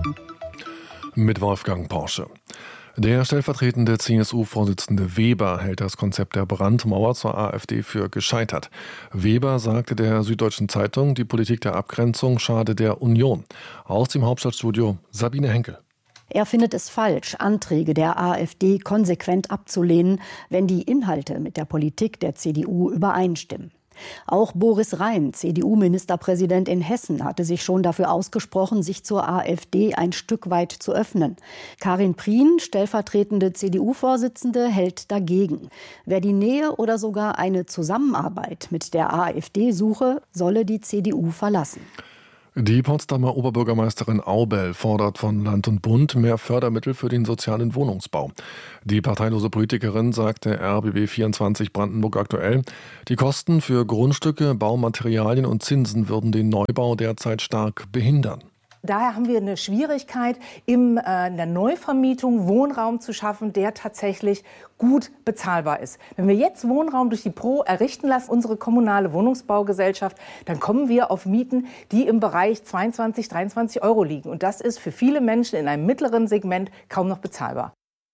Mit Wolfgang Porsche. Der stellvertretende CSU-Vorsitzende Weber hält das Konzept der Brandmauer zur AfD für gescheitert. Weber sagte der Süddeutschen Zeitung, die Politik der Abgrenzung schade der Union. Aus dem Hauptstadtstudio Sabine Henkel. Er findet es falsch, Anträge der AfD konsequent abzulehnen, wenn die Inhalte mit der Politik der CDU übereinstimmen. Auch Boris Rhein, CDU-Ministerpräsident in Hessen, hatte sich schon dafür ausgesprochen, sich zur AfD ein Stück weit zu öffnen. Karin Prien, stellvertretende CDU-Vorsitzende, hält dagegen. Wer die Nähe oder sogar eine Zusammenarbeit mit der AfD suche, solle die CDU verlassen. Die Potsdamer Oberbürgermeisterin Aubel fordert von Land und Bund mehr Fördermittel für den sozialen Wohnungsbau. Die parteilose Politikerin sagte RBB 24 Brandenburg aktuell, die Kosten für Grundstücke, Baumaterialien und Zinsen würden den Neubau derzeit stark behindern. Daher haben wir eine Schwierigkeit, in der Neuvermietung Wohnraum zu schaffen, der tatsächlich gut bezahlbar ist. Wenn wir jetzt Wohnraum durch die Pro errichten lassen, unsere kommunale Wohnungsbaugesellschaft, dann kommen wir auf Mieten, die im Bereich 22, 23 € liegen. Und das ist für viele Menschen in einem mittleren Segment kaum noch bezahlbar.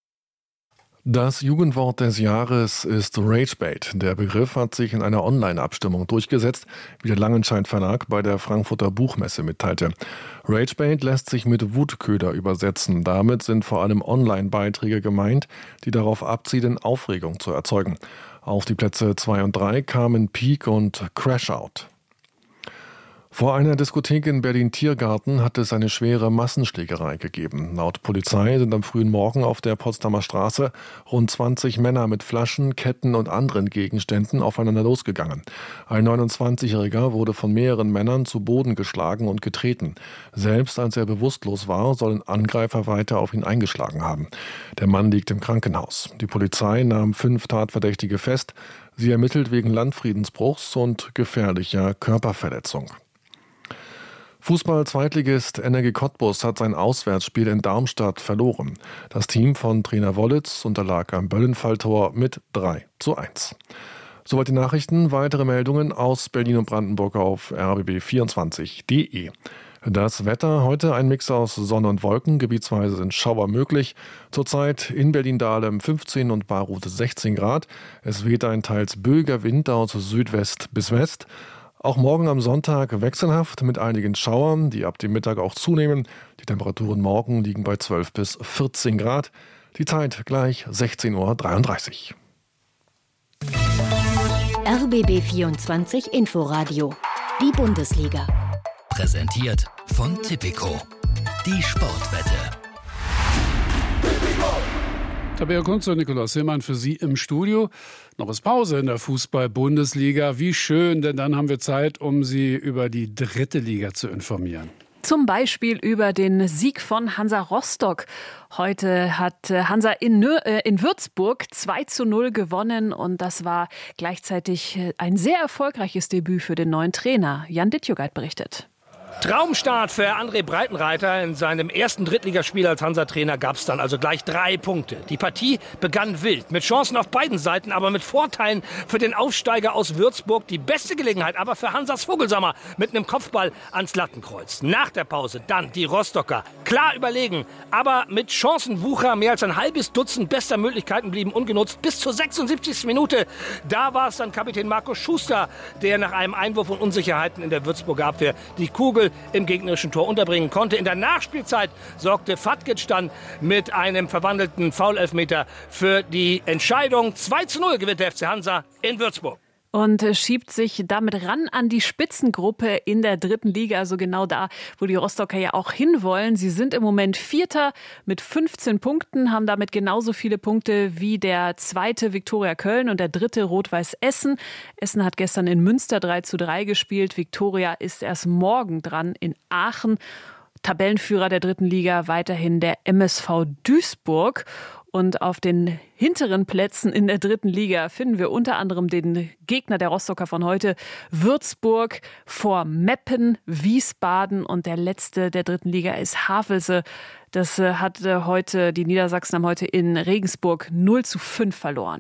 Das Jugendwort des Jahres ist Ragebait. Der Begriff hat sich in einer Online-Abstimmung durchgesetzt, wie der Langenscheidt Verlag bei der Frankfurter Buchmesse mitteilte. Ragebait lässt sich mit Wutköder übersetzen. Damit sind vor allem Online-Beiträge gemeint, die darauf abzielen, Aufregung zu erzeugen. Auf die Plätze 2 und 3 kamen Peak und Crashout. Vor einer Diskothek in Berlin-Tiergarten hat es eine schwere Massenschlägerei gegeben. Laut Polizei sind am frühen Morgen auf der Potsdamer Straße rund 20 Männer mit Flaschen, Ketten und anderen Gegenständen aufeinander losgegangen. Ein 29-Jähriger wurde von mehreren Männern zu Boden geschlagen und getreten. Selbst als er bewusstlos war, sollen Angreifer weiter auf ihn eingeschlagen haben. Der Mann liegt im Krankenhaus. Die Polizei nahm 5 Tatverdächtige fest. Sie ermittelt wegen Landfriedensbruchs und gefährlicher Körperverletzung. Fußball-Zweitligist Energie Cottbus hat sein Auswärtsspiel in Darmstadt verloren. Das Team von Trainer Wollitz unterlag am Böllenfalltor mit 3:1. Soweit die Nachrichten. Weitere Meldungen aus Berlin und Brandenburg auf rbb24.de. Das Wetter heute ein Mix aus Sonne und Wolken, gebietsweise sind Schauer möglich. Zurzeit in Berlin-Dahlem 15 und Bayreuth 16 Grad. Es weht ein teils böiger Wind aus Südwest bis West. Auch morgen am Sonntag wechselhaft mit einigen Schauern, die ab dem Mittag auch zunehmen. Die Temperaturen morgen liegen bei 12 bis 14 Grad. Die Zeit gleich 16:33 Uhr. RBB 24 Inforadio. Die Bundesliga. Präsentiert von Tipico. Die Sportwette. Tabea Kunze und Nikolaus Hillmann für Sie im Studio. Noch ist Pause in der Fußball-Bundesliga. Wie schön, denn dann haben wir Zeit, um Sie über die 3. Liga zu informieren. Zum Beispiel über den Sieg von Hansa Rostock. Heute hat Hansa in Würzburg 2:0 gewonnen und das war gleichzeitig ein sehr erfolgreiches Debüt für den neuen Trainer. Jan Dittjugeit berichtet. Traumstart für André Breitenreiter. In seinem ersten Drittligaspiel als Hansa-Trainer gab es dann also gleich 3 Punkte. Die Partie begann wild, mit Chancen auf beiden Seiten, aber mit Vorteilen für den Aufsteiger aus Würzburg. Die beste Gelegenheit aber für Hansas Vogelsammer mit einem Kopfball ans Lattenkreuz. Nach der Pause dann die Rostocker. Klar überlegen, aber mit Chancenwucher. Mehr als ein halbes Dutzend bester Möglichkeiten blieben ungenutzt. Bis zur 76. Minute. Da war es dann Kapitän Markus Schuster, der nach einem Einwurf und Unsicherheiten in der Würzburger Abwehr die Kugel im gegnerischen Tor unterbringen konnte. In der Nachspielzeit sorgte Fatkic dann mit einem verwandelten Foul-Elfmeter für die Entscheidung. 2:0 gewinnt der FC Hansa in Würzburg. Und schiebt sich damit ran an die Spitzengruppe in der 3. Liga, also genau da, wo die Rostocker ja auch hinwollen. Sie sind im Moment Vierter mit 15 Punkten, haben damit genauso viele Punkte wie der 2. Viktoria Köln und der 3. Rot-Weiß Essen. Essen hat gestern in Münster 3:3 gespielt. Viktoria ist erst morgen dran in Aachen. Tabellenführer der 3. Liga weiterhin der MSV Duisburg. Und auf den hinteren Plätzen in der 3. Liga finden wir unter anderem den Gegner der Rostocker von heute, Würzburg, vor Meppen, Wiesbaden und der letzte der 3. Liga ist Havelse. Die Niedersachsen haben heute in Regensburg 0:5 verloren.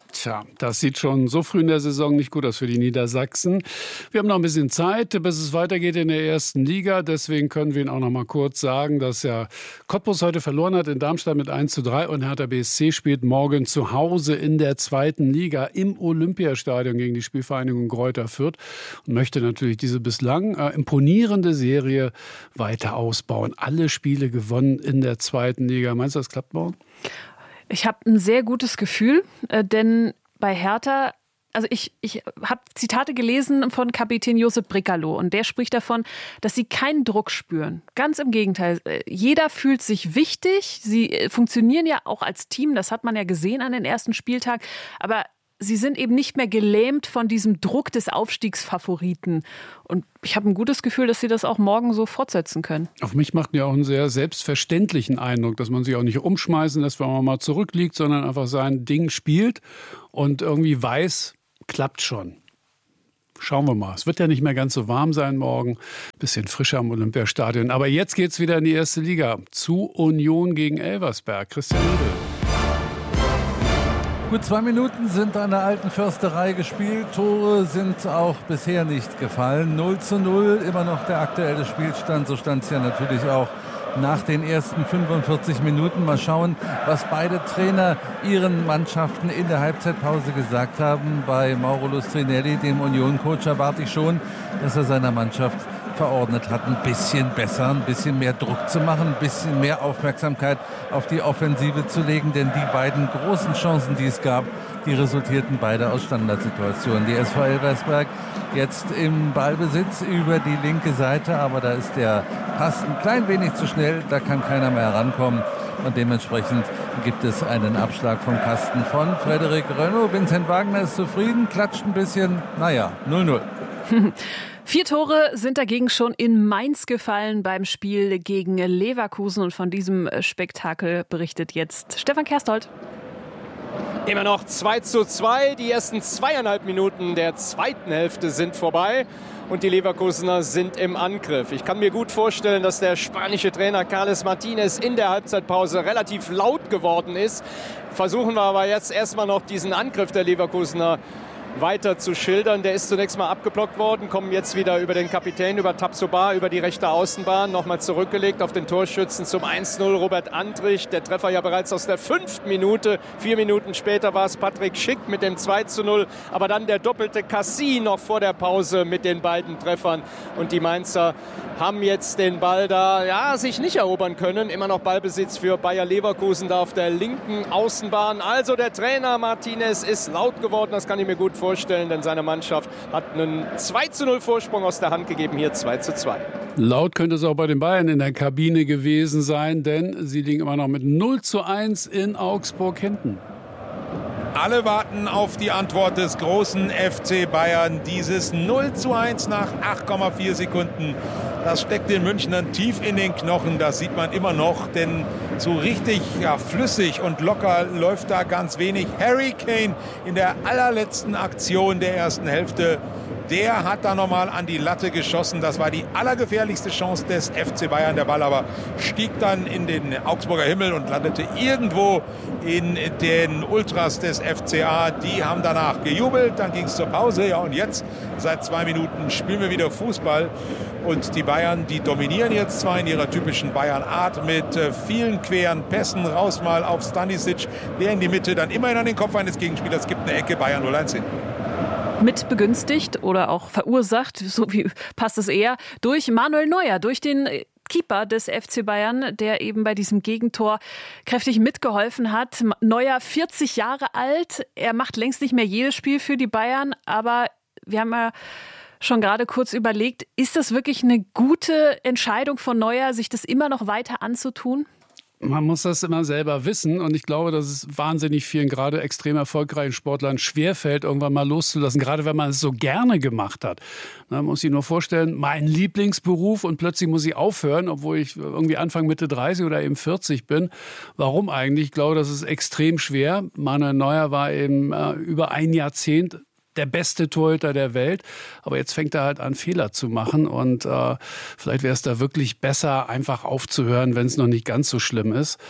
Tja, das sieht schon so früh in der Saison nicht gut aus für die Niedersachsen. Wir haben noch ein bisschen Zeit, bis es weitergeht in der ersten Liga. Deswegen können wir Ihnen auch noch mal kurz sagen, dass ja Cottbus heute verloren hat in Darmstadt mit 1:3 und Hertha BSC spielt morgen zu Hause in der zweiten Liga im Olympiastadion gegen die Spielvereinigung Greuther Fürth und möchte natürlich diese bislang imponierende Serie weiter ausbauen. Alle Spiele gewonnen in der zweiten Liga. Meinst du, das klappt morgen? Ich habe ein sehr gutes Gefühl, denn bei Hertha, also ich habe Zitate gelesen von Kapitän Josip Brekalo und der spricht davon, dass sie keinen Druck spüren. Ganz im Gegenteil, jeder fühlt sich wichtig, sie funktionieren ja auch als Team, das hat man ja gesehen an den ersten Spieltag, aber sie sind eben nicht mehr gelähmt von diesem Druck des Aufstiegsfavoriten. Und ich habe ein gutes Gefühl, dass sie das auch morgen so fortsetzen können. Auf mich macht ja auch einen sehr selbstverständlichen Eindruck, dass man sich auch nicht umschmeißen lässt, wenn man mal zurückliegt, sondern einfach sein Ding spielt und irgendwie weiß, klappt schon. Schauen wir mal. Es wird ja nicht mehr ganz so warm sein morgen. Bisschen frischer am Olympiastadion. Aber jetzt geht's wieder in die erste Liga. Zu Union gegen Elversberg. Christian Ude. Gut 2 Minuten sind an der alten Försterei gespielt. Tore sind auch bisher nicht gefallen. 0:0, immer noch der aktuelle Spielstand. So stand es ja natürlich auch nach den ersten 45 Minuten. Mal schauen, was beide Trainer ihren Mannschaften in der Halbzeitpause gesagt haben. Bei Mauro Lustrinelli, dem Union-Coach, erwarte ich schon, dass er seiner Mannschaft verordnet hat, ein bisschen besser, ein bisschen mehr Druck zu machen, ein bisschen mehr Aufmerksamkeit auf die Offensive zu legen, denn die beiden großen Chancen, die es gab, die resultierten beide aus Standardsituationen. Die SV Elversberg jetzt im Ballbesitz über die linke Seite, aber da ist der Pass ein klein wenig zu schnell, da kann keiner mehr herankommen und dementsprechend gibt es einen Abschlag vom Kasten von Frederik Rönno. Vincent Wagner ist zufrieden, klatscht ein bisschen, 0:0. 4 Tore sind dagegen schon in Mainz gefallen beim Spiel gegen Leverkusen. Und von diesem Spektakel berichtet jetzt Stefan Kersthold. Immer noch 2:2. Die ersten 2,5 Minuten der zweiten Hälfte sind vorbei. Und die Leverkusener sind im Angriff. Ich kann mir gut vorstellen, dass der spanische Trainer Carles Martinez in der Halbzeitpause relativ laut geworden ist. Versuchen wir aber jetzt erstmal noch diesen Angriff der Leverkusener weiter zu schildern. Der ist zunächst mal abgeblockt worden, kommen jetzt wieder über den Kapitän, über Tabsoba, über die rechte Außenbahn, nochmal zurückgelegt auf den Torschützen zum 1:0 Robert Andrich. Der Treffer ja bereits aus der 5. Minute. 4 Minuten später war es Patrick Schick mit dem 2:0. Aber dann der doppelte Cassie noch vor der Pause mit den beiden Treffern. Und die Mainzer haben jetzt den Ball da, sich nicht erobern können. Immer noch Ballbesitz für Bayer Leverkusen da auf der linken Außenbahn. Also der Trainer Martinez ist laut geworden, das kann ich mir gut vorstellen, denn seine Mannschaft hat einen 2:0 Vorsprung aus der Hand gegeben, hier 2:2. Laut könnte es auch bei den Bayern in der Kabine gewesen sein, denn sie liegen immer noch mit 0:1 in Augsburg hinten. Alle warten auf die Antwort des großen FC Bayern. Dieses 0:1 nach 8,4 Sekunden. Das steckt den Münchnern tief in den Knochen. Das sieht man immer noch, denn so richtig flüssig und locker läuft da ganz wenig. Harry Kane in der allerletzten Aktion der ersten Hälfte. Der hat da nochmal an die Latte geschossen. Das war die allergefährlichste Chance des FC Bayern. Der Ball aber stieg dann in den Augsburger Himmel und landete irgendwo in den Ultras des FCA. Die haben danach gejubelt. Dann ging es zur Pause. Ja, und jetzt, seit 2 Minuten, spielen wir wieder Fußball. Und die Bayern, die dominieren jetzt zwar in ihrer typischen Bayern-Art mit vielen queren Pässen. Raus mal auf Stanisic. Der in die Mitte, dann immerhin an den Kopf eines Gegenspielers. Gibt eine Ecke, Bayern 0:1 hinten. Mit begünstigt oder auch verursacht, so wie passt es eher, durch Manuel Neuer, durch den Keeper des FC Bayern, der eben bei diesem Gegentor kräftig mitgeholfen hat. Neuer 40 Jahre alt, er macht längst nicht mehr jedes Spiel für die Bayern, aber wir haben ja schon gerade kurz überlegt, ist das wirklich eine gute Entscheidung von Neuer, sich das immer noch weiter anzutun? Man muss das immer selber wissen und ich glaube, dass es wahnsinnig vielen, gerade extrem erfolgreichen Sportlern schwerfällt, irgendwann mal loszulassen, gerade wenn man es so gerne gemacht hat. Man muss sich nur vorstellen, mein Lieblingsberuf und plötzlich muss ich aufhören, obwohl ich irgendwie Anfang, Mitte 30 oder eben 40 bin. Warum eigentlich? Ich glaube, das ist extrem schwer. Manuel Neuer war eben über ein Jahrzehnt der beste Torhüter der Welt. Aber jetzt fängt er halt an, Fehler zu machen. Und vielleicht wäre es da wirklich besser, einfach aufzuhören, wenn es noch nicht ganz so schlimm ist.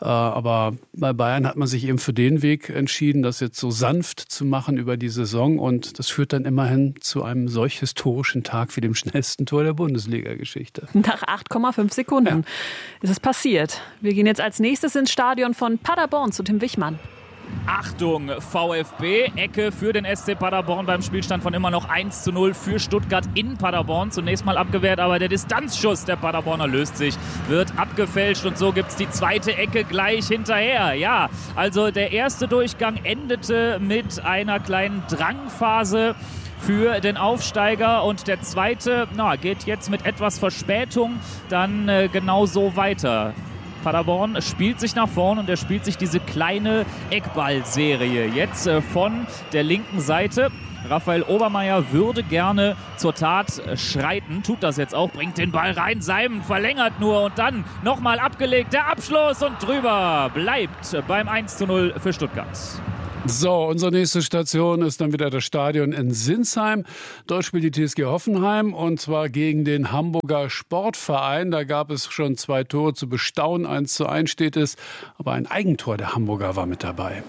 Aber bei Bayern hat man sich eben für den Weg entschieden, das jetzt so sanft zu machen über die Saison. Und das führt dann immerhin zu einem solch historischen Tag wie dem schnellsten Tor der Bundesliga-Geschichte. Nach 8,5 Sekunden ist es passiert. Wir gehen jetzt als nächstes ins Stadion von Paderborn zu Tim Wichmann. Achtung, VfB, Ecke für den SC Paderborn beim Spielstand von immer noch 1:0 für Stuttgart in Paderborn. Zunächst mal abgewehrt, aber der Distanzschuss der Paderborner löst sich, wird abgefälscht und so gibt es die zweite Ecke gleich hinterher. Ja, also der erste Durchgang endete mit einer kleinen Drangphase für den Aufsteiger und der zweite geht jetzt mit etwas Verspätung dann genau so weiter. Paderborn spielt sich nach vorn und er spielt sich diese kleine Eckballserie jetzt von der linken Seite. Raphael Obermeier würde gerne zur Tat schreiten, tut das jetzt auch, bringt den Ball rein, Seim verlängert nur und dann nochmal abgelegt, der Abschluss und drüber bleibt beim 1:0 für Stuttgart. So, unsere nächste Station ist dann wieder das Stadion in Sinsheim. Dort spielt die TSG Hoffenheim und zwar gegen den Hamburger Sportverein. Da gab es schon 2 Tore zu bestaunen. 1:1 steht es, aber ein Eigentor der Hamburger war mit dabei.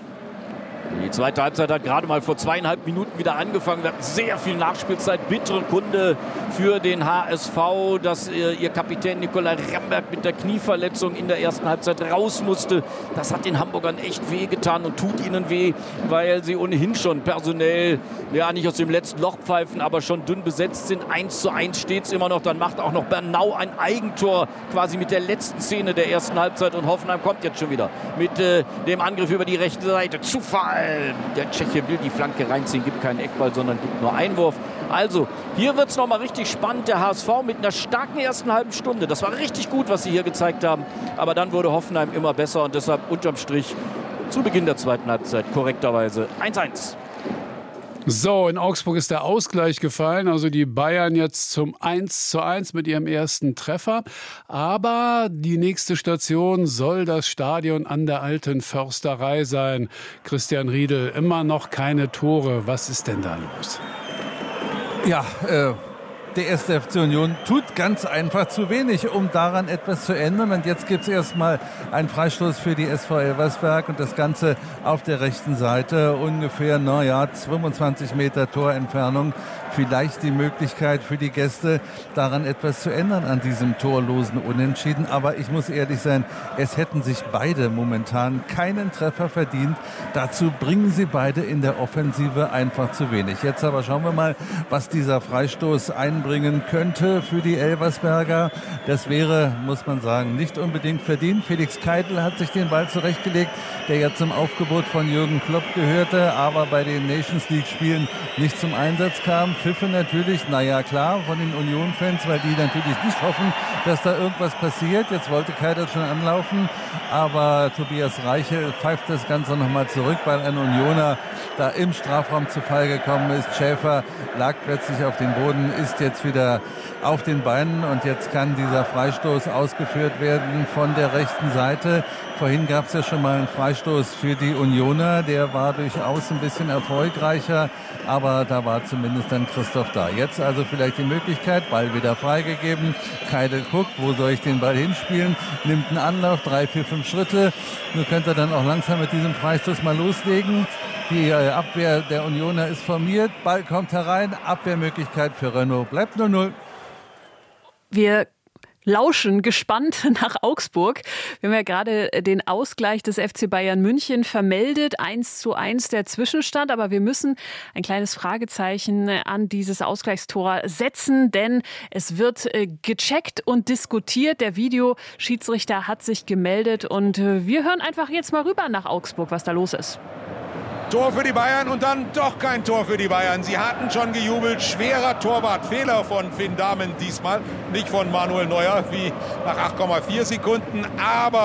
Die zweite Halbzeit hat gerade mal vor 2,5 Minuten wieder angefangen. Wir hatten sehr viel Nachspielzeit. Bittere Kunde für den HSV, dass ihr Kapitän Nikolai Ramberg mit der Knieverletzung in der ersten Halbzeit raus musste. Das hat den Hamburgern echt wehgetan und tut ihnen weh, weil sie ohnehin schon personell nicht aus dem letzten Loch pfeifen, aber schon dünn besetzt sind. 1:1 steht es immer noch. Dann macht auch noch Bernau ein Eigentor quasi mit der letzten Szene der ersten Halbzeit. Und Hoffenheim kommt jetzt schon wieder mit dem Angriff über die rechte Seite. Zufall! Der Tscheche will die Flanke reinziehen, gibt keinen Eckball, sondern gibt nur Einwurf. Also, hier wird es nochmal richtig spannend. Der HSV mit einer starken ersten halben Stunde. Das war richtig gut, was sie hier gezeigt haben. Aber dann wurde Hoffenheim immer besser und deshalb unterm Strich zu Beginn der zweiten Halbzeit korrekterweise 1:1. So, in Augsburg ist der Ausgleich gefallen, also die Bayern jetzt zum 1:1 mit ihrem ersten Treffer. Aber die nächste Station soll das Stadion an der Alten Försterei sein. Christian Riedel, immer noch keine Tore. Was ist denn da los? Ja, der erste FC Union tut ganz einfach zu wenig, um daran etwas zu ändern. Und jetzt gibt es erstmal einen Freistoß für die SV Elversberg und das Ganze auf der rechten Seite. Ungefähr, 25 Meter Torentfernung. Vielleicht die Möglichkeit für die Gäste, daran etwas zu ändern an diesem torlosen Unentschieden. Aber ich muss ehrlich sein, es hätten sich beide momentan keinen Treffer verdient. Dazu bringen sie beide in der Offensive einfach zu wenig. Jetzt aber schauen wir mal, was dieser Freistoß einbringen könnte für die Elversberger. Das wäre, muss man sagen, nicht unbedingt verdient. Felix Keitel hat sich den Ball zurechtgelegt, der ja zum Aufgebot von Jürgen Klopp gehörte, aber bei den Nations League-Spielen nicht zum Einsatz kam. Pfiffe natürlich, klar, von den Union-Fans, weil die natürlich nicht hoffen, dass da irgendwas passiert. Jetzt wollte Keitel schon anlaufen, aber Tobias Reichel pfeift das Ganze nochmal zurück, weil ein Unioner da im Strafraum zu Fall gekommen ist. Schäfer lag plötzlich auf dem Boden, ist jetzt wieder auf den Beinen und jetzt kann dieser Freistoß ausgeführt werden von der rechten Seite. Vorhin gab es ja schon mal einen Freistoß für die Unioner, der war durchaus ein bisschen erfolgreicher, aber da war zumindest dann Christoph da. Jetzt also vielleicht die Möglichkeit, Ball wieder freigegeben. Keitel guckt, wo soll ich den Ball hinspielen, nimmt einen Anlauf, 3, 4, 5 Schritte. Nun könnte er dann auch langsam mit diesem Freistoß mal loslegen. Die Abwehr der Unioner ist formiert, Ball kommt herein, Abwehrmöglichkeit für Renault, bleibt 0:0. Wir lauschen gespannt nach Augsburg. Wir haben ja gerade den Ausgleich des FC Bayern München vermeldet. 1:1 der Zwischenstand. Aber wir müssen ein kleines Fragezeichen an dieses Ausgleichstor setzen, denn es wird gecheckt und diskutiert. Der Videoschiedsrichter hat sich gemeldet und wir hören einfach jetzt mal rüber nach Augsburg, was da los ist. Tor für die Bayern und dann doch kein Tor für die Bayern. Sie hatten schon gejubelt. Schwerer Torwartfehler von Finn Dahmen diesmal. Nicht von Manuel Neuer wie nach 8,4 Sekunden. Aber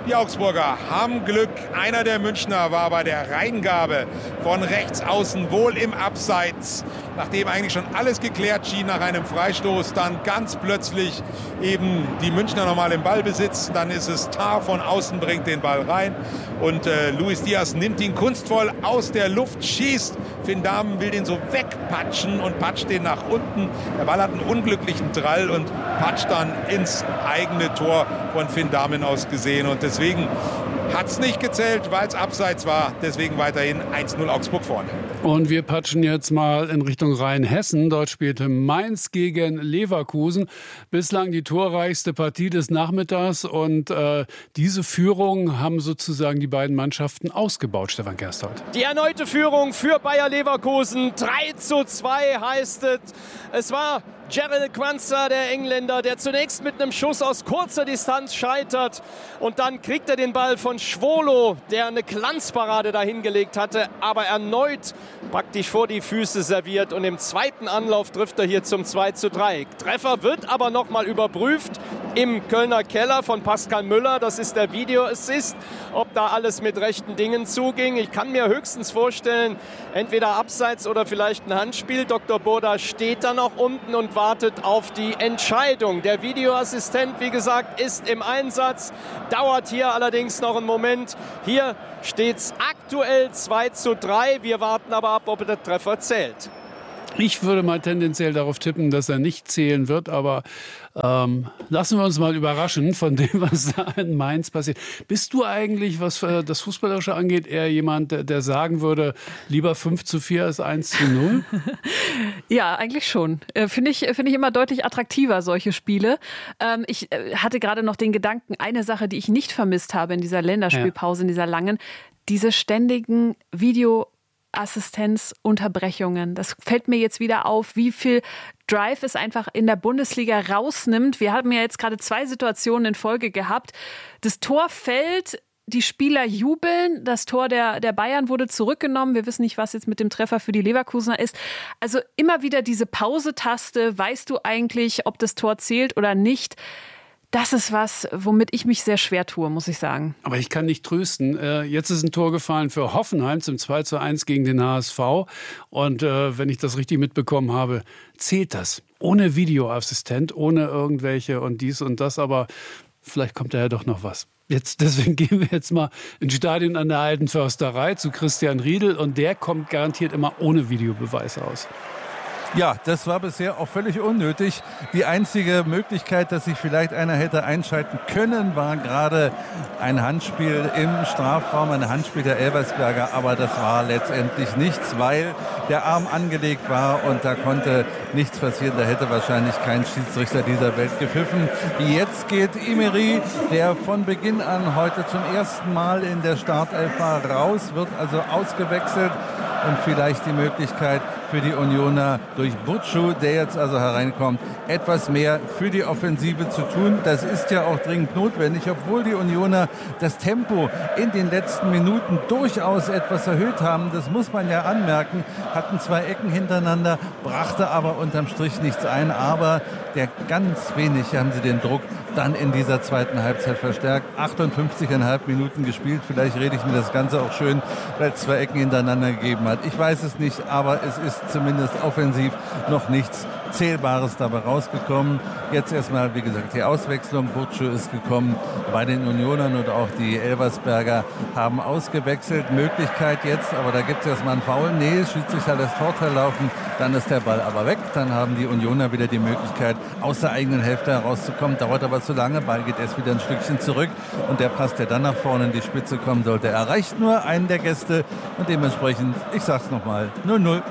Die Augsburger haben Glück. Einer der Münchner war bei der Reingabe von rechts außen wohl im Abseits. Nachdem eigentlich schon alles geklärt schien nach einem Freistoß, dann ganz plötzlich eben die Münchner nochmal im Ballbesitz. Dann ist es Tah von außen, bringt den Ball rein. Und Luis Diaz nimmt ihn kunstvoll aus der Luft, schießt. Finn Dahmen will den so wegpatschen und patscht den nach unten. Der Ball hat einen unglücklichen Drall und patscht dann ins eigene Tor von Finn Dahmen aus gesehen. Und deswegen hat es nicht gezählt, weil es abseits war. Deswegen weiterhin 1-0 Augsburg vorne. Und wir patschen jetzt mal in Richtung Rheinhessen. Dort spielte Mainz gegen Leverkusen. Bislang die torreichste Partie des Nachmittags. Und diese Führung haben sozusagen die beiden Mannschaften ausgebaut, Stefan Gersthold. Die erneute Führung für Bayer Leverkusen. 3:2 heißt es. Es war Gerald Quansah, der Engländer, der zunächst mit einem Schuss aus kurzer Distanz scheitert. Und dann kriegt er den Ball von Schwolo, der eine Glanzparade dahingelegt hatte, aber erneut praktisch vor die Füße serviert. Und im zweiten Anlauf trifft er hier zum 2:3. Treffer wird aber nochmal überprüft im Kölner Keller von Pascal Müller. Das ist der Videoassist, ob da alles mit rechten Dingen zuging. Ich kann mir höchstens vorstellen, entweder abseits oder vielleicht ein Handspiel. Dr. Burda steht da noch unten und wartet auf die Entscheidung. Der Videoassistent, wie gesagt, ist im Einsatz, dauert hier allerdings noch einen Moment. Hier steht es aktuell 2:3. Wir warten aber ab, ob der Treffer zählt. Ich würde mal tendenziell darauf tippen, dass er nicht zählen wird, aber lassen wir uns mal überraschen von dem, was da in Mainz passiert. Bist du eigentlich, was das Fußballerische angeht, eher jemand, der sagen würde, lieber 5:4 als 1:0? Ja, eigentlich schon. Finde ich immer deutlich attraktiver, solche Spiele. Ich hatte gerade noch den Gedanken, eine Sache, die ich nicht vermisst habe in dieser Länderspielpause, in dieser langen, diese ständigen Videoassistenzunterbrechungen. Das fällt mir jetzt wieder auf, wie viel Drive es einfach in der Bundesliga rausnimmt. Wir haben ja jetzt gerade 2 Situationen in Folge gehabt. Das Tor fällt, die Spieler jubeln, das Tor der Bayern wurde zurückgenommen. Wir wissen nicht, was jetzt mit dem Treffer für die Leverkusener ist. Also immer wieder diese Pause-Taste. Weißt du eigentlich, ob das Tor zählt oder nicht? Das ist was, womit ich mich sehr schwer tue, muss ich sagen. Aber ich kann nicht trösten. Jetzt ist ein Tor gefallen für Hoffenheim zum 2:1 gegen den HSV. Und wenn ich das richtig mitbekommen habe, zählt das. Ohne Videoassistent, ohne irgendwelche und dies und das. Aber vielleicht kommt da ja doch noch was. Deswegen gehen wir jetzt mal ins Stadion an der Alten Försterei zu Christian Riedel. Und der kommt garantiert immer ohne Videobeweis aus. Ja, das war bisher auch völlig unnötig. Die einzige Möglichkeit, dass sich vielleicht einer hätte einschalten können, war gerade ein Handspiel im Strafraum, ein Handspiel der Elversberger. Aber das war letztendlich nichts, weil der Arm angelegt war und da konnte nichts passieren. Da hätte wahrscheinlich kein Schiedsrichter dieser Welt gepfiffen. Jetzt geht Imeri, der von Beginn an heute zum ersten Mal in der Startelf war, raus, wird also ausgewechselt und vielleicht die Möglichkeit für die Unioner durch Burcu, der jetzt also hereinkommt, etwas mehr für die Offensive zu tun. Das ist ja auch dringend notwendig, obwohl die Unioner das Tempo in den letzten Minuten durchaus etwas erhöht haben. Das muss man ja anmerken. Hatten 2 Ecken hintereinander, brachte aber unterm Strich nichts ein. Aber ganz wenig haben sie den Druck dann in dieser zweiten Halbzeit verstärkt. 58,5 Minuten gespielt. Vielleicht rede ich mir das Ganze auch schön, weil es 2 Ecken hintereinander gegeben hat. Ich weiß es nicht, aber es ist zumindest offensiv noch nichts Zählbares dabei rausgekommen. Jetzt erstmal, wie gesagt, die Auswechslung. Burcu ist gekommen bei den Unionern und auch die Elversberger haben ausgewechselt. Möglichkeit jetzt, aber da gibt es erstmal einen Foul. Nee, Schiedsrichter lässt Vorteil laufen, dann ist der Ball aber weg. Dann haben die Unioner wieder die Möglichkeit, aus der eigenen Hälfte herauszukommen. Dauert aber zu lange, Ball geht erst wieder ein Stückchen zurück und der Pass, der dann nach vorne in die Spitze kommen sollte, erreicht nur einen der Gäste und dementsprechend, ich sag's nochmal, 0:0.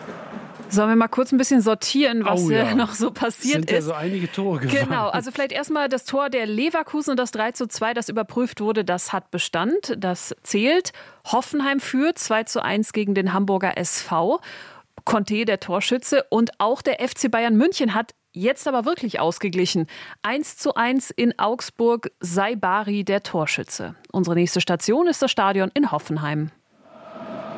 Sollen wir mal kurz ein bisschen sortieren, was noch so passiert sind ist? Ja so einige Tore gefallen. Genau, also vielleicht erstmal das Tor der Leverkusen und das 3:2, das überprüft wurde, das hat Bestand, das zählt. Hoffenheim führt 2:1 gegen den Hamburger SV. Conte, der Torschütze, und auch der FC Bayern München hat jetzt aber wirklich ausgeglichen. 1:1 in Augsburg, Saibari der Torschütze. Unsere nächste Station ist das Stadion in Hoffenheim.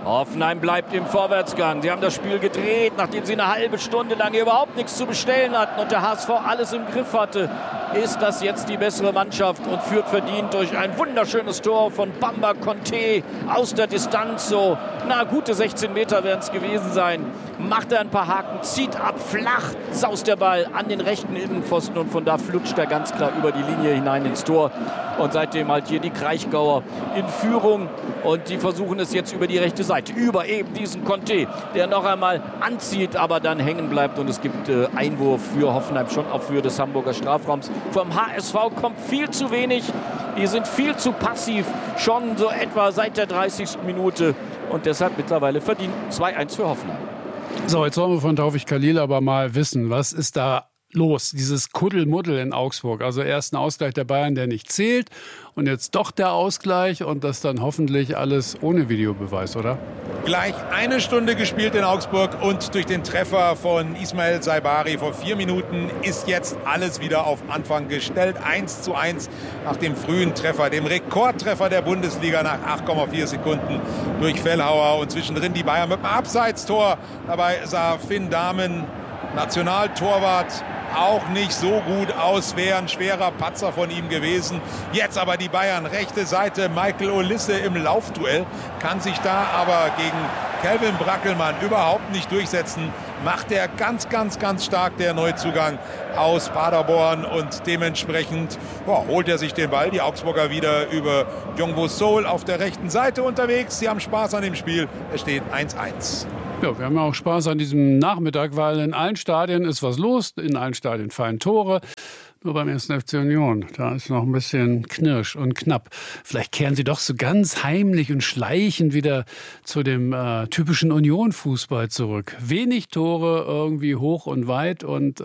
Hoffenheim bleibt im Vorwärtsgang. Sie haben das Spiel gedreht, nachdem sie eine halbe Stunde lang überhaupt nichts zu bestellen hatten und der HSV alles im Griff hatte. Ist das jetzt die bessere Mannschaft und führt verdient durch ein wunderschönes Tor von Bamba Conte aus der Distanz. So, gute 16 Meter werden es gewesen sein. Macht er ein paar Haken, zieht ab, flach, saust der Ball an den rechten Innenpfosten und von da flutscht er ganz klar über die Linie hinein ins Tor. Und seitdem halt hier die Kraichgauer in Führung und die versuchen es jetzt über die rechte Seite, über eben diesen Conte, der noch einmal anzieht, aber dann hängen bleibt und es gibt Einwurf für Hoffenheim, schon auf Höhe des Hamburger Strafraums. Vom HSV kommt viel zu wenig, die sind viel zu passiv, schon so etwa seit der 30. Minute und deshalb mittlerweile verdient 2-1 für Hoffenheim. So, jetzt wollen wir von Taufik Khalil aber mal wissen, was ist da los? Dieses Kuddelmuddel in Augsburg. Also erst ein Ausgleich der Bayern, der nicht zählt und jetzt doch der Ausgleich und das dann hoffentlich alles ohne Videobeweis, oder? Gleich eine Stunde gespielt in Augsburg und durch den Treffer von Ismail Saibari vor 4 Minuten ist jetzt alles wieder auf Anfang gestellt. 1:1 nach dem frühen Treffer, dem Rekordtreffer der Bundesliga nach 8,4 Sekunden durch Fellhauer und zwischendrin die Bayern mit dem Abseitstor. Dabei sah Finn Dahmen, Nationaltorwart, auch nicht so gut aus, wäre ein schwerer Patzer von ihm gewesen. Jetzt aber die Bayern, rechte Seite, Michael Olisse im Laufduell, kann sich da aber gegen Kelvin Brackelmann überhaupt nicht durchsetzen. Macht er ganz, ganz, ganz stark, der Neuzugang aus Paderborn und dementsprechend holt er sich den Ball. Die Augsburger wieder über Jongwo Sol auf der rechten Seite unterwegs. Sie haben Spaß an dem Spiel. Es steht 1:1. Ja, wir haben ja auch Spaß an diesem Nachmittag, weil in allen Stadien ist was los, in allen Stadien fallen Tore. Nur beim 1. FC Union, da ist noch ein bisschen knirsch und knapp. Vielleicht kehren sie doch so ganz heimlich und schleichend wieder zu dem typischen Union-Fußball zurück. Wenig Tore, irgendwie hoch und weit und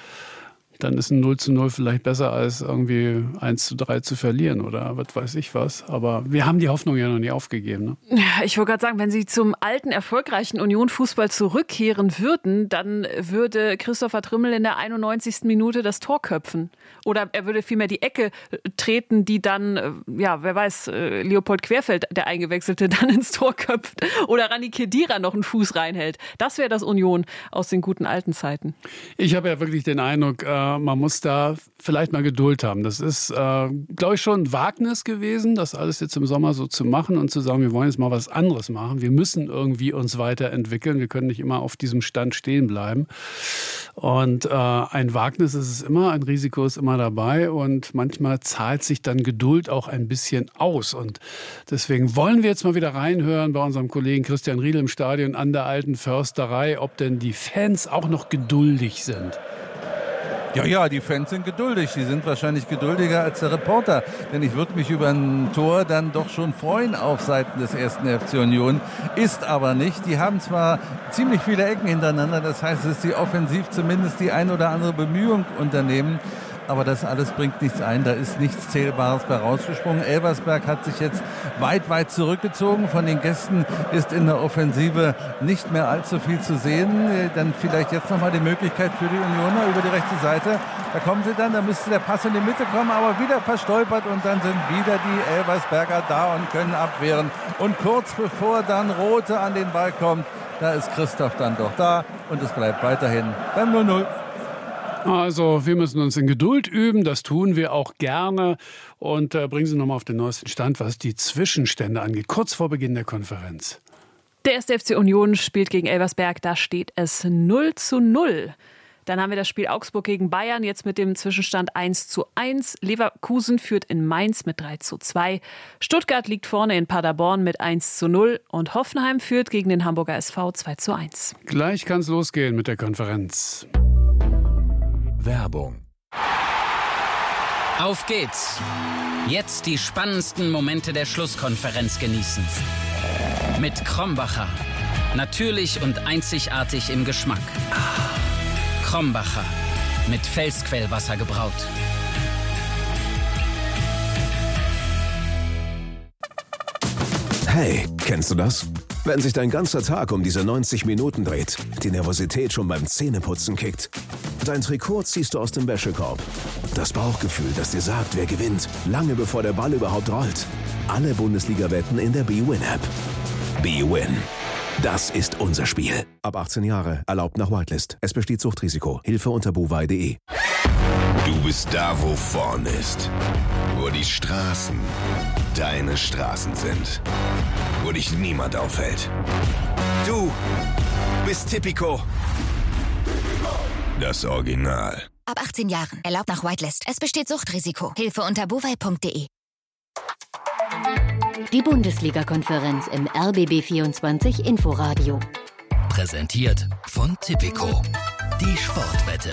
dann ist ein 0:0 vielleicht besser als irgendwie 1:3 zu verlieren oder was weiß ich was. Aber wir haben die Hoffnung ja noch nie aufgegeben. Ne? Ja, ich wollte gerade sagen, wenn sie zum alten, erfolgreichen Union-Fußball zurückkehren würden, dann würde Christopher Trimmel in der 91. Minute das Tor köpfen. Oder er würde vielmehr die Ecke treten, die dann, wer weiß, Leopold Querfeld, der Eingewechselte, dann ins Tor köpft. Oder Rani Khedira noch einen Fuß reinhält. Das wäre das Union aus den guten alten Zeiten. Ich habe ja wirklich den Eindruck, man muss da vielleicht mal Geduld haben. Das ist, glaube ich, schon ein Wagnis gewesen, das alles jetzt im Sommer so zu machen und zu sagen, wir wollen jetzt mal was anderes machen. Wir müssen irgendwie uns weiterentwickeln. Wir können nicht immer auf diesem Stand stehen bleiben. Und ein Wagnis ist es immer, ein Risiko ist immer dabei und manchmal zahlt sich dann Geduld auch ein bisschen aus. Und deswegen wollen wir jetzt mal wieder reinhören bei unserem Kollegen Christian Riedl im Stadion an der Alten Försterei, ob denn die Fans auch noch geduldig sind. Ja, die Fans sind geduldig. Die sind wahrscheinlich geduldiger als der Reporter. Denn ich würde mich über ein Tor dann doch schon freuen auf Seiten des 1. FC Union. Ist aber nicht. Die haben zwar ziemlich viele Ecken hintereinander. Das heißt, dass sie offensiv zumindest die ein oder andere Bemühung unternehmen. Aber das alles bringt nichts ein. Da ist nichts Zählbares bei rausgesprungen. Elversberg hat sich jetzt weit zurückgezogen. Von den Gästen ist in der Offensive nicht mehr allzu viel zu sehen. Dann vielleicht jetzt nochmal die Möglichkeit für die Unioner über die rechte Seite. Da kommen sie dann, da müsste der Pass in die Mitte kommen, aber wieder verstolpert und dann sind wieder die Elversberger da und können abwehren. Und kurz bevor dann Rothe an den Ball kommt, da ist Christoph dann doch da und es bleibt weiterhin beim 0:0. Also wir müssen uns in Geduld üben, das tun wir auch gerne und bringen Sie nochmal auf den neuesten Stand, was die Zwischenstände angeht, kurz vor Beginn der Konferenz. Der 1. FC Union spielt gegen Elversberg, da steht es 0:0. Dann haben wir das Spiel Augsburg gegen Bayern, jetzt mit dem Zwischenstand 1:1. Leverkusen führt in Mainz mit 3:2. Stuttgart liegt vorne in Paderborn mit 1:0 und Hoffenheim führt gegen den Hamburger SV 2:1. Gleich kann es losgehen mit der Konferenz. Werbung. Auf geht's! Jetzt die spannendsten Momente der Schlusskonferenz genießen. Mit Krombacher. Natürlich und einzigartig im Geschmack. Krombacher. Mit Felsquellwasser gebraut. Hey, kennst du das? Wenn sich dein ganzer Tag um diese 90 Minuten dreht, die Nervosität schon beim Zähneputzen kickt. Dein Trikot ziehst du aus dem Wäschekorb. Das Bauchgefühl, das dir sagt, wer gewinnt, lange bevor der Ball überhaupt rollt. Alle Bundesliga-Wetten in der bwin-App. VfB Win. Das ist unser Spiel. Ab 18 Jahre, erlaubt nach Whitelist. Es besteht Suchtrisiko. Hilfe unter buwei.de. Du bist da, wo vorne ist. Wo die Straßen deine Straßen sind. Wo dich niemand aufhält. Du bist Tipico. Das Original. Ab 18 Jahren, erlaubt nach Whitelist. Es besteht Suchtrisiko. Hilfe unter buwei.de. Die Bundesliga-Konferenz im RBB24 Inforadio. Präsentiert von Tipico. Die Sportwette.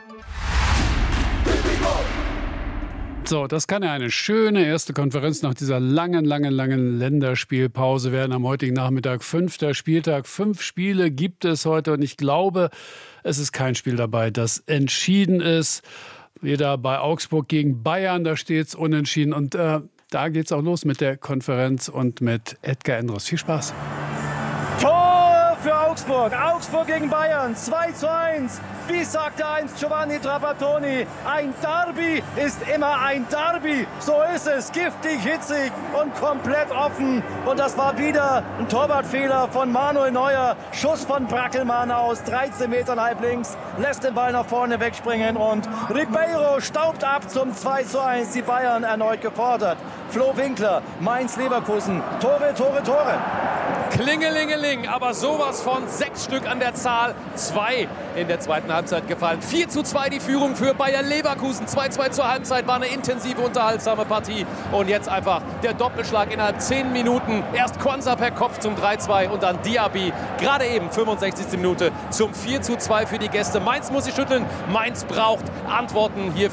So, das kann ja eine schöne erste Konferenz nach dieser langen Länderspielpause werden. Am heutigen Nachmittag 5. Spieltag. 5 Spiele gibt es heute und ich glaube, es ist kein Spiel dabei, das entschieden ist. Weder bei Augsburg gegen Bayern, da steht es unentschieden. Und da geht es auch los mit der Konferenz und mit Edgar Endros. Viel Spaß. Tor für Augsburg. Augsburg gegen Bayern. 2:1. Wie sagte einst Giovanni Trapattoni, ein Derby ist immer ein Derby. So ist es. Giftig, hitzig und komplett offen. Und das war wieder ein Torwartfehler von Manuel Neuer. Schuss von Brackelmann aus 13 Metern halb links. Lässt den Ball nach vorne wegspringen. Und Ribeiro staubt ab zum 2:1. Die Bayern erneut gefordert. Flo Winkler, Mainz-Leverkusen. Tore, Tore, Tore. Klingelingeling, aber sowas von 6 Stück an der Zahl. 2 in der zweiten Halbzeit gefallen. 4:2 die Führung für Bayer Leverkusen. 2:2 zur Halbzeit, war eine intensive, unterhaltsame Partie. Und jetzt einfach der Doppelschlag innerhalb 10 Minuten. Erst Quansah per Kopf zum 3:2 und dann Diaby. Gerade eben, 65. Minute, zum 4:2 für die Gäste. Mainz muss sich schütteln. Mainz braucht Antworten hier